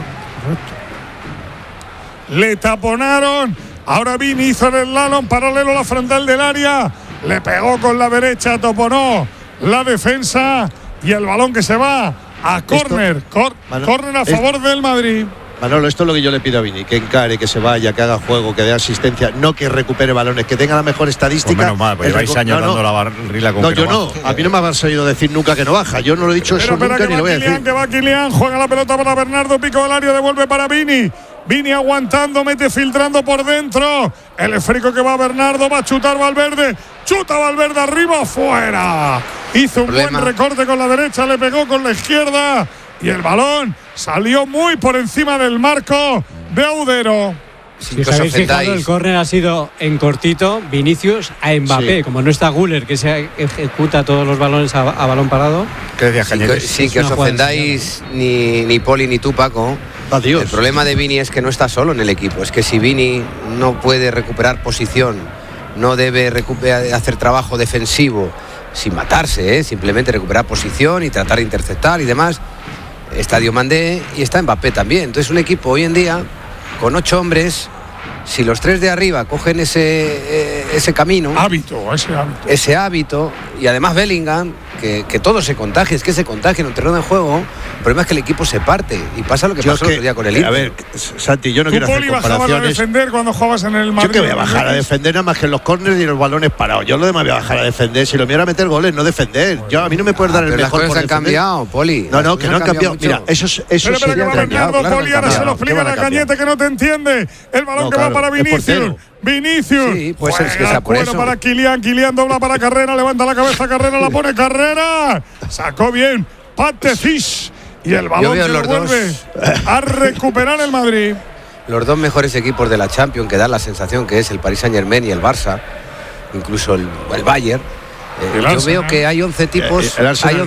Le taponaron. Ahora Vini hizo en el slalom paralelo a la frontal del área. Le pegó con la derecha, toponó la defensa y el balón que se va a córner. Córner a favor del Madrid. Manolo, esto es lo que yo le pido a Vini, que encare, que se vaya, que haga juego, que dé asistencia, no que recupere balones, que tenga la mejor estadística. Pues menos mal, pues lleváis años dando la barrila con yo no. A mí no me has oído decir nunca que no baja. Yo no lo he dicho eso nunca ni lo voy a decir. Que va Kylian, juega la pelota para Bernardo, pico del área, devuelve para Vini. Vini aguantando, mete filtrando por dentro. El esférico que va a Bernardo, va a chutar Valverde. Chuta Valverde arriba, fuera. Hizo un buen recorte con la derecha, le pegó con la izquierda. Y el balón salió muy por encima del marco de Audero. Si os habéis fijado, el córner ha sido en cortito, Vinicius a Mbappé. Sí. Como no está Güler, que se ejecuta todos los balones a balón parado. ¿Qué decías, Cañete? Sí, que os ofendáis ni Poli ni tú, Paco. Adiós. El problema de Vini es que no está solo en el equipo. Es que si Vini no puede recuperar posición, no debe hacer trabajo defensivo sin matarse, simplemente recuperar posición y tratar de interceptar y demás. Está Diomandé y está Mbappé también. Entonces un equipo hoy en día con 8 hombres Si los 3 de arriba cogen ese camino, ese hábito, y además Bellingham, que todo se contagia, es que se contagia en un terreno de juego. El problema es que el equipo se parte y pasa lo que pasó el otro día con el Inter. A ver, Santi, yo no quiero hacer comparaciones. ¿Tú, Poli, bajabas a defender cuando jugabas en el Madrid? Yo que voy a bajar a defender nada más que en los córneres y en los balones parados. Yo lo demás voy a bajar a defender. Si lo mío era meter goles, no defender. A mí no me puedes dar el mejor por defender. Las cosas han cambiado, Poli. No, que no han cambiado. Mucho. Mira, eso pero que va Bernardo, Poli, ahora se lo explica a Cañete que no te entiende. El balón que va para Vinicius. Vinicius. Sí, pues es que sea por eso. Para Kylian dobla para Carrera, levanta la cabeza Carrera, la pone Carrera. Sacó bien Patecic. Y el balón que lo vuelve a recuperar el Madrid. Los dos mejores equipos de la Champions, que dan la sensación que es el Paris Saint-Germain y el Barça, incluso el Bayern. Yo veo que hay 11 tipos,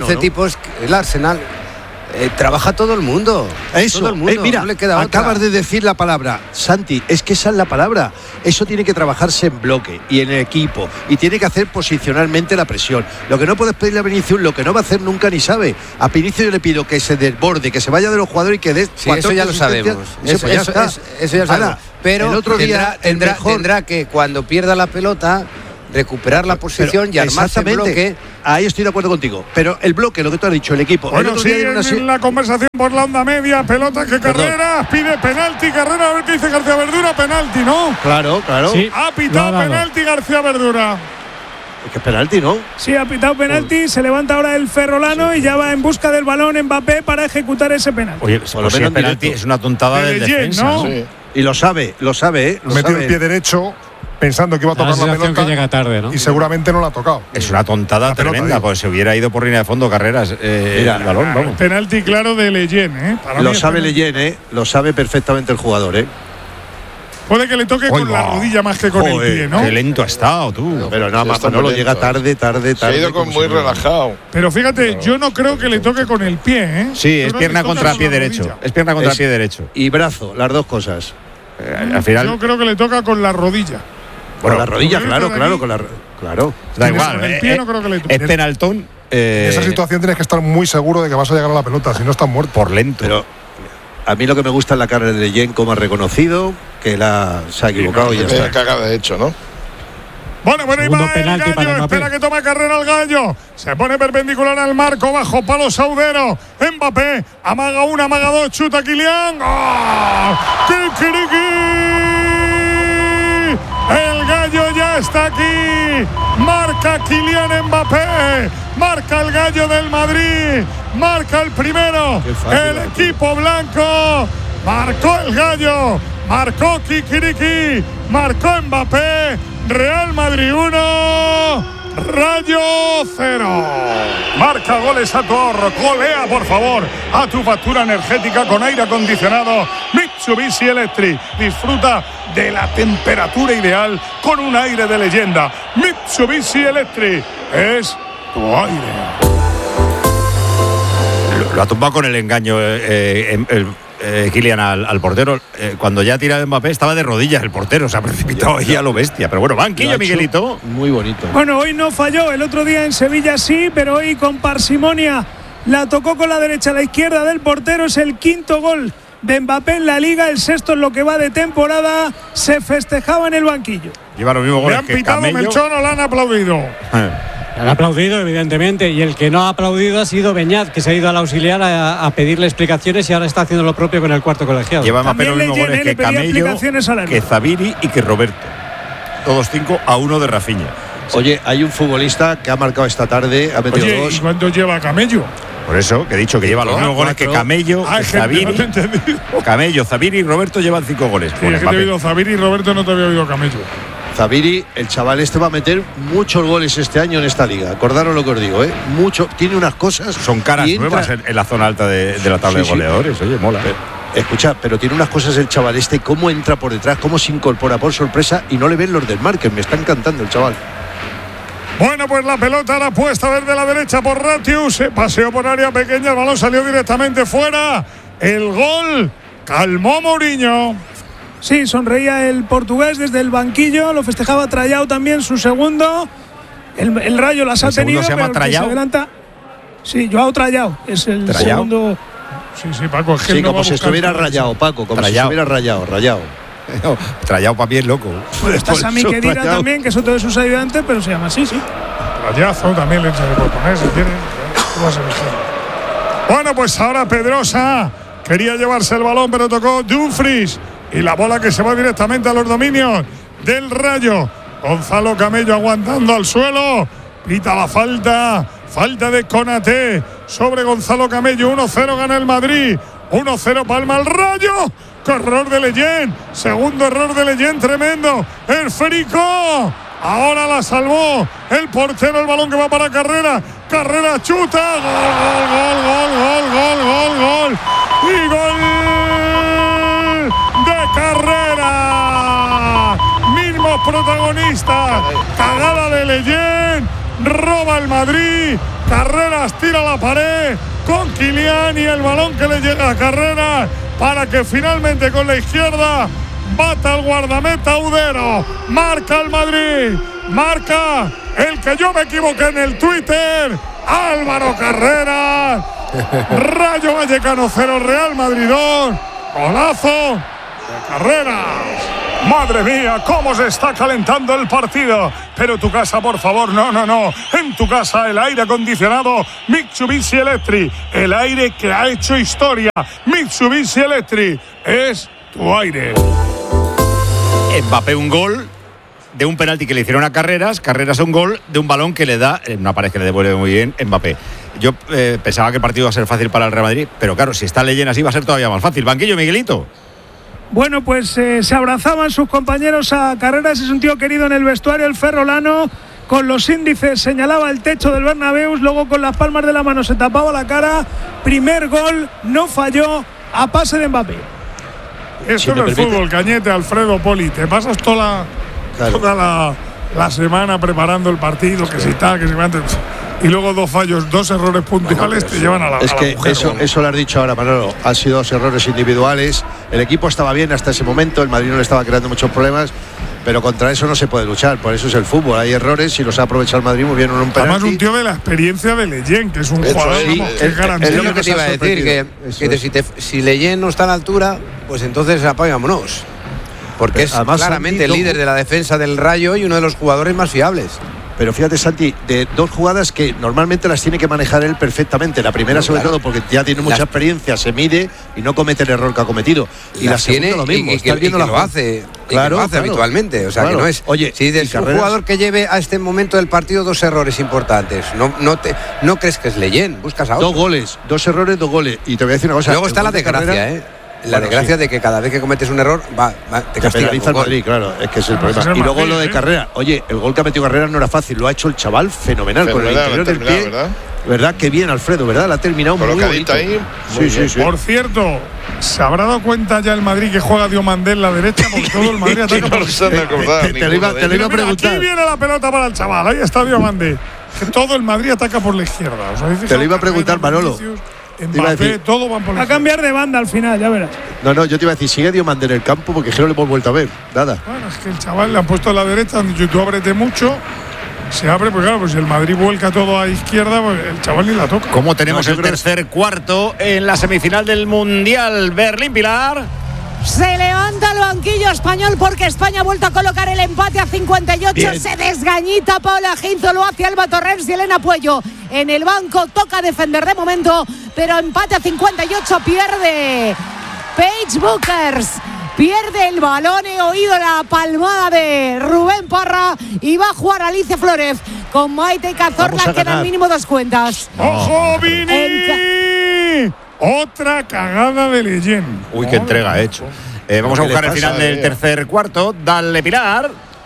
el Arsenal. Trabaja todo el mundo. Eso, todo el mundo, mira, no le queda acabas otra. de decir la palabra, Santi, es que esa es la palabra. Eso tiene que trabajarse en bloque y en equipo y tiene que hacer posicionalmente la presión. Lo que no puedes pedirle a Vinicius, lo que no va a hacer nunca ni sabe. A Vinicius yo le pido que se desborde, que se vaya de los jugadores y que dé. Sí, eso ya lo sabemos. Eso ya sabemos. Pero el otro día tendrá que cuando pierda la pelota recuperar la posición y armarse el bloque. Ahí estoy de acuerdo contigo. Pero el bloque, lo que tú has dicho, el equipo. Bueno, en la conversación por la onda media, pelota que Carrera pide penalti, Carrera, a ver qué dice García Verdura, penalti, ¿no? Claro. Sí, ha pitado penalti García Verdura. Es que es penalti, ¿no? Sí, ha pitado penalti, se levanta ahora el ferrolano y ya va en busca del balón Mbappé para ejecutar ese penalti. Oye, por lo menos penalti es una tontada del defensa, ¿no? Sí. Y lo sabe, Metió el pie derecho pensando que iba a tocar la pelota que llega tarde, ¿no? Y seguramente no la ha tocado. Es una tontada tremenda, pues se hubiera ido por línea de fondo Carreras el balón, vamos. Penalti claro de Leyen, Lo sabe Leyen, lo sabe perfectamente el jugador, Puede que le toque con la rodilla más que con el pie, ¿no? Qué lento ha estado, tú. Pero nada más, no lo llega tarde. Se ha ido muy relajado. Pero fíjate, yo no creo que le toque con el pie, Sí, es pierna contra pie derecho. Es pierna contra pie derecho. Y brazo, las dos cosas. Al final. Yo creo que le toca con la rodilla. Bueno, con la rodilla, claro. Da igual. Con el pie no creo que le toque. Es penaltón. En esa situación tienes que estar muy seguro de que vas a llegar a la pelota, si no estás muerto. Por lento. Pero a mí lo que me gusta es la cara de Leyen, como ha reconocido que se ha equivocado y ya está. Cagada de hecho, ¿no? Bueno, ahí va el Gallo, espera que tome carrera el Gallo. Se pone perpendicular al marco, bajo palo Saudero. Mbappé, amaga una, amaga dos, chuta Kylian. ¡Oh! ¡Kikiriki! El Gallo ya está aquí. Marca Kylian Mbappé. Marca el Gallo del Madrid. Marca el primero. El equipo blanco. Marcó el Gallo. Marcó Kikiriki. Marcó Mbappé. Real Madrid 1, Rayo 0. Marca goles a tu ahorro. Golea, por favor, a tu factura energética con aire acondicionado Mitsubishi Electric. Disfruta de la temperatura ideal con un aire de leyenda. Mitsubishi Electric es tu aire. Lo ha tumbado con el engaño Kylian al portero. Cuando ya ha tirado Mbappé estaba de rodillas el portero, se ha precipitado ahí a lo bestia. Pero bueno, banquillo, Miguelito. Muy bonito. Bueno, hoy no falló, el otro día en Sevilla sí, pero hoy con parsimonia la tocó con la derecha a la izquierda del portero. Es el quinto gol de Mbappé en la Liga, el sexto en lo que va de temporada. Se festejaba en el banquillo. Lleva los mismos goles. Le han pitado Melchor o le han aplaudido. Han aplaudido, evidentemente, y el que no ha aplaudido ha sido Beñat, que se ha ido al auxiliar a pedirle explicaciones y ahora está haciendo lo propio con el cuarto colegiado. Lleva Mbappé los mismos goles que Camello, que Zabiri y que Roberto. Todos 5-1 de Rafinha. Oye, hay un futbolista que ha marcado esta tarde, ha metido dos. ¿Y cuánto lleva Camello? Por eso, que he dicho que lleva los mismos goles que Camello, Zabiri. Camello, Zabiri y Roberto llevan 5 goles. Sí, es que te he oído Zabiri y Roberto, no te había oído Camello. Zabiri, el chaval va a meter muchos goles este año en esta liga. Acordaros lo que os digo, Mucho, tiene unas cosas. Son caras nuevas en la zona alta de la tabla de goleadores. Oye, mola. Escucha, pero tiene unas cosas el chaval cómo entra por detrás, cómo se incorpora por sorpresa y no le ven los del marque. Me está encantando el chaval. Bueno, pues la pelota la puesta desde la derecha por Ratius. Se paseó por área pequeña, el balón salió directamente fuera. El gol calmó Mourinho. Sí, sonreía el portugués desde el banquillo, lo festejaba Trayao también, su segundo. El Rayo las ha tenido, se llama pero Trayao. Se adelanta. Sí, Joao Trayao es el segundo. Sí, Paco, es que sí, como si estuviera rayado, Paco, como si estuviera rayado. Trallao para mí es loco. Pues estás a mí que diga también, que es otro de sus ayudantes, pero se llama así, sí. Trallazo también se le puede poner si quiere. Bueno, pues ahora Pedrosa quería llevarse el balón, pero tocó Dumfries. Y la bola que se va directamente a los dominios del Rayo. Gonzalo Camello aguantando al suelo. Pita la falta. Falta de Konaté sobre Gonzalo Camello. 1-0 gana el Madrid. 1-0 palma el Rayo. ¡Qué error de Leyen! Segundo error de Leyen, tremendo. El Férico. Ahora la salvó el portero. El balón que va para Carrera. Carrera chuta. Gol. Y gol de Carrera. Mismos protagonistas. Cagada de Leyen. Roba el Madrid. Carreras tira la pared con Kylian y el balón que le llega a Carreras para que finalmente con la izquierda bata al guardameta Udero. Marca el Madrid. Marca el que yo me equivoqué en el Twitter. Álvaro Carreras. Rayo Vallecano 0, Real Madrid 2. Golazo de Carreras. Madre mía, cómo se está calentando el partido. Pero tu casa, por favor, no. En tu casa el aire acondicionado Mitsubishi Electric. El aire que ha hecho historia. Mitsubishi Electric es tu aire. Mbappé un gol de un penalti que le hicieron a Carreras. Carreras un gol de un balón que le da una pared que le devuelve muy bien Mbappé. Yo pensaba que el partido iba a ser fácil para el Real Madrid, pero claro, si está Leyen así va a ser todavía más fácil. Banquillo, Miguelito. Bueno, pues se abrazaban sus compañeros a Carreras. Es un tío querido en el vestuario, el ferrolano. Con los índices señalaba el techo del Bernabéu, luego con las palmas de la mano se tapaba la cara. Primer gol, no falló, a pase de Mbappé. Eso no es fútbol, Cañete, Alfredo Poli. Te pasas toda la semana preparando el partido, que si está, que si antes. Y luego 2 fallos, 2 errores puntuales te llevan a la Es que mujer, eso lo has dicho ahora, Manolo. Han sido 2 errores individuales. El equipo estaba bien hasta ese momento. El Madrid no le estaba creando muchos problemas. Pero contra eso no se puede luchar. Por eso es el fútbol. Hay errores y los ha aprovechado el Madrid muy bien en un penalti. Además, un tío de la experiencia de Leyen, que es un jugador que es garantía. Es lo que te iba a decir, que si Leyen no está a la altura, pues entonces apagámonos. Porque es claramente el líder de la defensa del Rayo y uno de los jugadores más fiables. Pero fíjate, Santi, de 2 jugadas que normalmente las tiene que manejar él perfectamente. La primera, sobre todo, porque ya tiene mucha experiencia, se mide y no comete el error que ha cometido. Y la segunda, lo mismo. Y que lo hace, habitualmente. O sea, que no es. Oye, si es un jugador que lleve a este momento del partido 2 errores importantes, no crees que es Leyen, buscas a otro. 2 goles, 2 errores, 2 goles. Y te voy a decir una cosa. Luego está la desgracia, La desgracia de que cada vez que cometes un error te penaliza el Madrid, claro, es que es el problema. Y luego lo de Carrera. Oye, el gol que ha metido Carrera no era fácil, lo ha hecho el chaval fenomenal con el interior del pie. ¿Verdad? Qué bien, Alfredo, ¿verdad? La ha terminado muy bonito. Ahí, sí. Por cierto, ¿se habrá dado cuenta ya el Madrid que juega Diomandé en la derecha? Porque todo el Madrid ataca por te lo iba a preguntar. Aquí viene la pelota para el chaval, ahí está Diomandé. Que todo el Madrid ataca por la izquierda. Te lo iba a preguntar, Manolo. Mbappé, todo van por a cambiar de banda al final, ya verás. No, yo te iba a decir, sigue Diomandé en el campo porque no le hemos vuelto a ver, nada. Bueno, es que el chaval le han puesto a la derecha, han dicho, tú ábrete mucho, se abre, pues claro, pues si el Madrid vuelca todo a izquierda, pues el chaval ni la toca. ¿Cómo tenemos el tercer cuarto en la semifinal del Mundial? Berlín, Pilar. Se levanta el banquillo español porque España ha vuelto a colocar el empate a 58. Bien. Se desgañita Paula Ginzo, lo hace Alba Torrens y Elena Puello en el banco. Toca defender de momento, pero empate a 58. Pierde Paige Buckers. Pierde el balón, he oído la palmada de Rubén Parra y va a jugar Alicia Flores con Maite Cazorla. Quedan mínimo 2 cuentas. ¡Ojo, Vini! Otra cagada de Leyen. Uy, qué entrega ha hecho. Vamos a buscar el final del tercer cuarto. Dale, Pilar.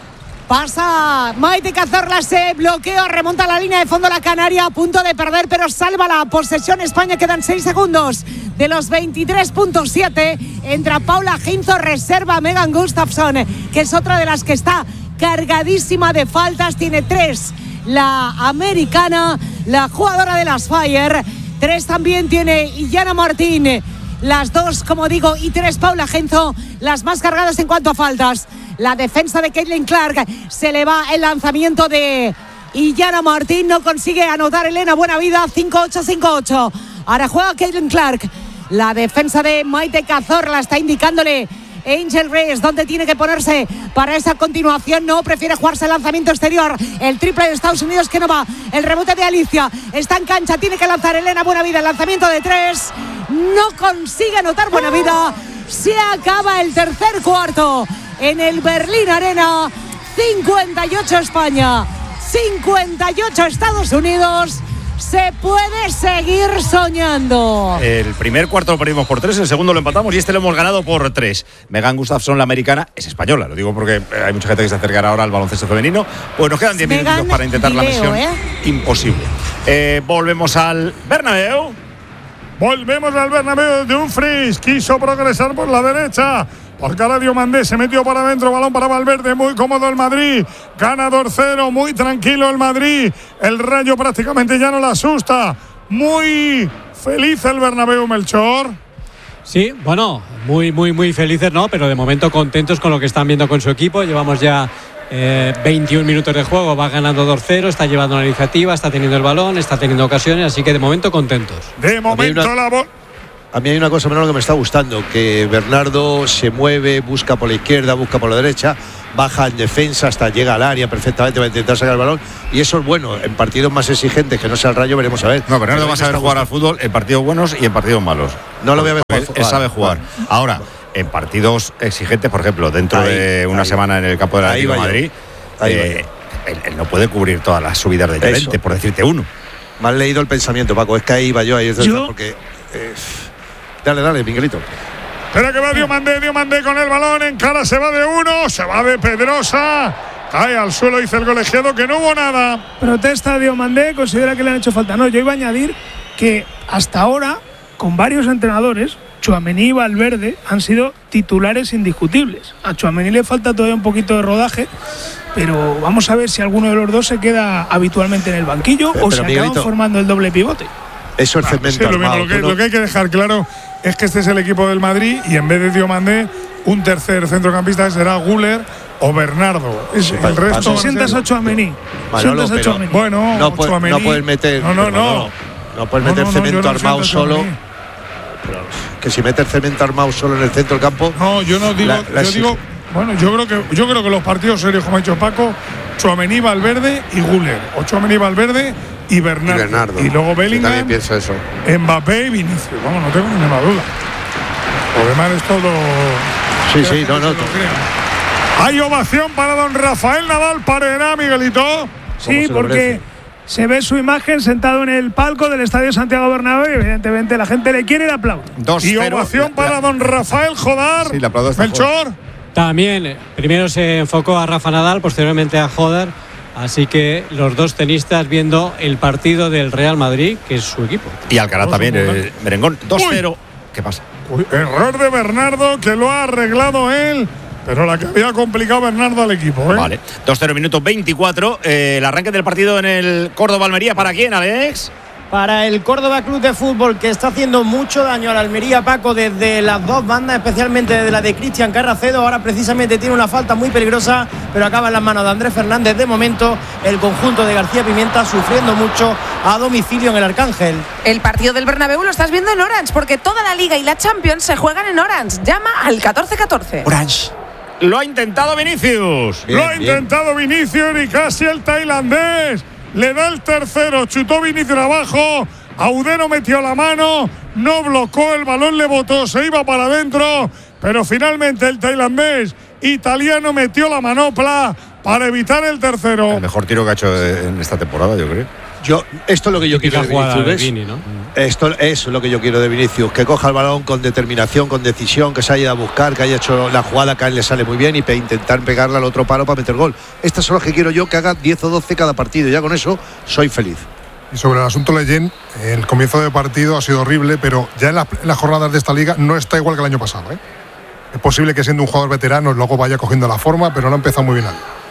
Pasa Maite Cazorla, se bloquea, remonta la línea de fondo la Canaria, a punto de perder, pero salva la posesión España. Quedan 6 segundos de los 23.7. Entra Paula Ginzo, reserva Megan Gustafsson, que es otra de las que está cargadísima de faltas. Tiene 3 la americana, la jugadora de las Fire. 3 también tiene Iyana Martín, las 2, como digo, y 3 Paula Ginzo, las más cargadas en cuanto a faltas. La defensa de Caitlin Clark, se le va el lanzamiento de Iyana Martín, no consigue anotar Elena Buenavida. 5-8. Ahora juega Caitlin Clark. La defensa de Maite Cazorla está indicándole Angel Reyes, ¿dónde tiene que ponerse para esa continuación? No, prefiere jugarse el lanzamiento exterior. El triple de Estados Unidos que no va. El rebote de Alicia. Está en cancha, tiene que lanzar Elena Buenavida. El lanzamiento de 3. No consigue anotar Buenavida. Se acaba el tercer cuarto en el Berlín Arena. 58 España, 58 Estados Unidos. Se puede seguir soñando. El primer cuarto lo perdimos por 3, el segundo lo empatamos y este lo hemos ganado por 3. Megan Gustafsson, la americana, es española, lo digo porque hay mucha gente que se acercará ahora al baloncesto femenino. Pues nos quedan 10 minutos para intentar la misión imposible. Volvemos al Bernabéu. Volvemos al Bernabéu. Dumfries quiso progresar por la derecha, porque ahora Diomandé se metió para adentro, balón para Valverde, muy cómodo el Madrid, ganador 0, muy tranquilo el Madrid, el Rayo prácticamente ya no le asusta, muy feliz el Bernabéu, Melchor. Sí, bueno, muy felices, ¿no? Pero de momento contentos con lo que están viendo con su equipo. Llevamos ya 21 minutos de juego, va ganando 2-0, está llevando la iniciativa, está teniendo el balón, está teniendo ocasiones, así que de momento contentos. De momento A mí hay una cosa menos que me está gustando, que Bernardo se mueve, busca por la izquierda, busca por la derecha, baja en defensa hasta llega al área perfectamente para intentar sacar el balón, y eso es bueno. En partidos más exigentes que no sea el Rayo veremos a ver. No, Bernardo va a saber jugar al fútbol en partidos buenos y en partidos malos. No lo voy a ver. Él sabe jugar. Ahora, en partidos exigentes, por ejemplo, dentro de una semana en el campo del Atlético de Madrid, él no puede cubrir todas las subidas de Llorente, por decirte uno. Me has leído el pensamiento, Paco, es que ahí iba yo, ahí es porque dale, Miguelito. Espera que va Diomandé con el balón, en cara se va de uno, se va de Pedrosa, cae al suelo, dice el colegiado que no hubo nada. Protesta Diomandé, considera que le han hecho falta. No, yo iba a añadir que hasta ahora, con varios entrenadores, Tchouaméni y Valverde han sido titulares indiscutibles. A Tchouaméni le falta todavía un poquito de rodaje, pero vamos a ver si alguno de los dos se queda habitualmente en el banquillo o se acaban formando el doble pivote. Eso es cemento armado. Lo que hay que dejar claro es que este es el equipo del Madrid y en vez de Diomandé, un tercer centrocampista será Güler o Bernardo. El resto. Sientas a Tchouaméni. Bueno, no puedes meter. No puedes meter cemento armado solo. Que si metes cemento armado solo en el centro del campo. No, yo no digo. Bueno, yo creo que los partidos serios, como ha dicho Paco, Tchouaméni, Valverde y Güler. O Tchouaméni, Valverde y Bernardo. Y luego Bellingham, también pienso eso. Mbappé y Vinicius. Vamos, no tengo ninguna duda. Lo demás es todo. Sí, no. Hay ovación para don Rafael Nadal Parera, Miguelito. Sí, porque se ve su imagen sentado en el palco del Estadio Santiago Bernabéu y evidentemente la gente le quiere y le aplaude. Y ovación para don Rafael Jodar. Sí, le aplaudo. Melchor. También, primero se enfocó a Rafa Nadal, posteriormente a Jodar. Así que los dos tenistas viendo el partido del Real Madrid, que es su equipo. Y Alcaraz también, merengón. 2-0. ¿Qué pasa? Error de Bernardo, que lo ha arreglado él, pero la que había complicado Bernardo al equipo. Vale. 2-0, minuto 24. El arranque del partido en el Córdoba-Almería. ¿Para quién, Alex? Para el Córdoba Club de Fútbol, que está haciendo mucho daño a la Almería, Paco, desde las dos bandas, especialmente desde la de Cristian Carracedo. Ahora precisamente tiene una falta muy peligrosa, pero acaba en las manos de Andrés Fernández. De momento, el conjunto de García Pimienta sufriendo mucho a domicilio en el Arcángel. El partido del Bernabéu lo estás viendo en Orange, porque toda la Liga y la Champions se juegan en Orange. Llama al 1414. Orange. Lo ha intentado Vinicius. Intentado Vinicius y casi el tailandés. Le da el tercero, chutó Vinicius abajo, Audero metió la mano, no blocó, el balón le botó, se iba para adentro, pero finalmente el tailandés italiano metió la manopla para evitar el tercero. El mejor tiro que ha hecho en esta temporada, yo creo. Esto es lo que yo quiero de Vinicius, ¿ves? ¿No? Esto es lo que yo quiero de Vinicius, que coja el balón con determinación, con decisión, que se haya ido a buscar, que haya hecho la jugada que a él le sale muy bien y intentar pegarle al otro palo para meter gol. Estas son las que quiero yo, que haga 10 o 12 cada partido. Ya con eso soy feliz. Y sobre el asunto Leyen, el comienzo de partido ha sido horrible, pero ya en las jornadas de esta liga no está igual que el año pasado, ¿eh? Es posible que siendo un jugador veterano luego vaya cogiendo la forma, pero no ha empezado muy bien.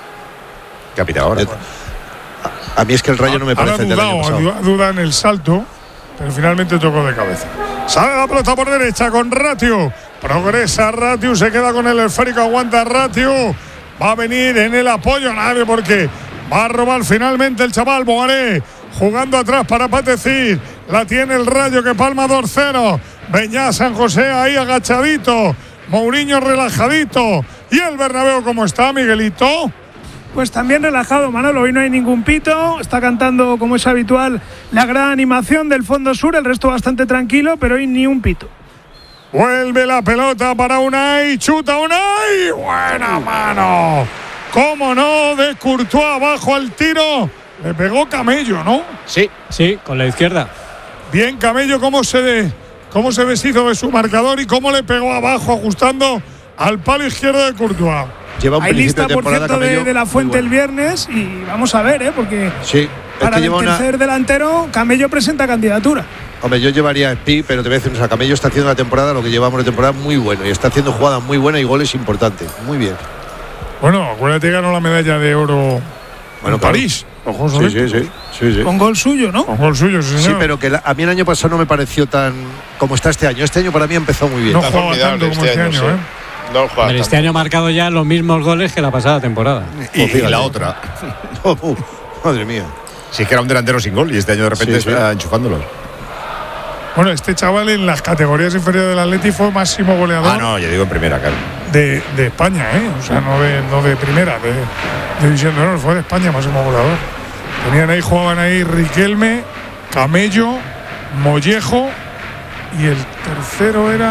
¿Qué ha pitado ahora? A mí es que el Rayo no me parece del año pasado. Duda en el salto, pero finalmente tocó de cabeza. Sale la pelota por derecha con Ratiu. Progresa Ratiu, se queda con el esférico, aguanta Ratiu. Va a venir en el apoyo nadie porque va a robar finalmente el chaval Bogaré. Jugando atrás para Patecir. La tiene el Rayo que palma 2-0. Beñá San José ahí agachadito. Mourinho relajadito. ¿Y el Bernabéu cómo está, Miguelito? Pues también relajado, Manolo. Hoy no hay ningún pito. Está cantando, como es habitual, la gran animación del fondo sur. El resto bastante tranquilo, pero hoy ni un pito. Vuelve la pelota para Unai. Chuta Unai. Buena mano. ¿Cómo no? De Courtois abajo al tiro. Le pegó Camello, ¿no? Sí, con la izquierda. Bien, Camello, cómo se deshizo de su marcador y cómo le pegó abajo, ajustando al palo izquierdo de Courtois. Lleva un Hay lista, por cierto, de la Fuente el viernes y vamos a ver, porque para el tercer delantero, Camello presenta candidatura. Hombre, yo llevaría a Spi, pero te voy a decir, Camello está haciendo la temporada, lo que llevamos de temporada, muy bueno. Y está haciendo jugadas muy buenas y goles importantes. Muy bien. Bueno, acuérdate que ganó la medalla de oro en París. Ojo, sí. Con gol suyo, ¿no? Con gol suyo, sí, señor. Sí, pero que a mí el año pasado no me pareció tan como está este año. Este año para mí empezó muy bien. No jugaba tanto como este año, ¿eh? No juega Pero este año ha marcado ya los mismos goles que la pasada temporada. Y la otra. Madre mía. Si es que era un delantero sin gol y este año de repente está enchufándolos. Bueno, este chaval en las categorías inferiores del Atleti fue máximo goleador. Ah, no, yo digo en primera, claro. De España, ¿eh? O sea, no de primera, de división de honor, fue de España máximo goleador. Jugaban ahí Riquelme, Camello, Mollejo y el tercero era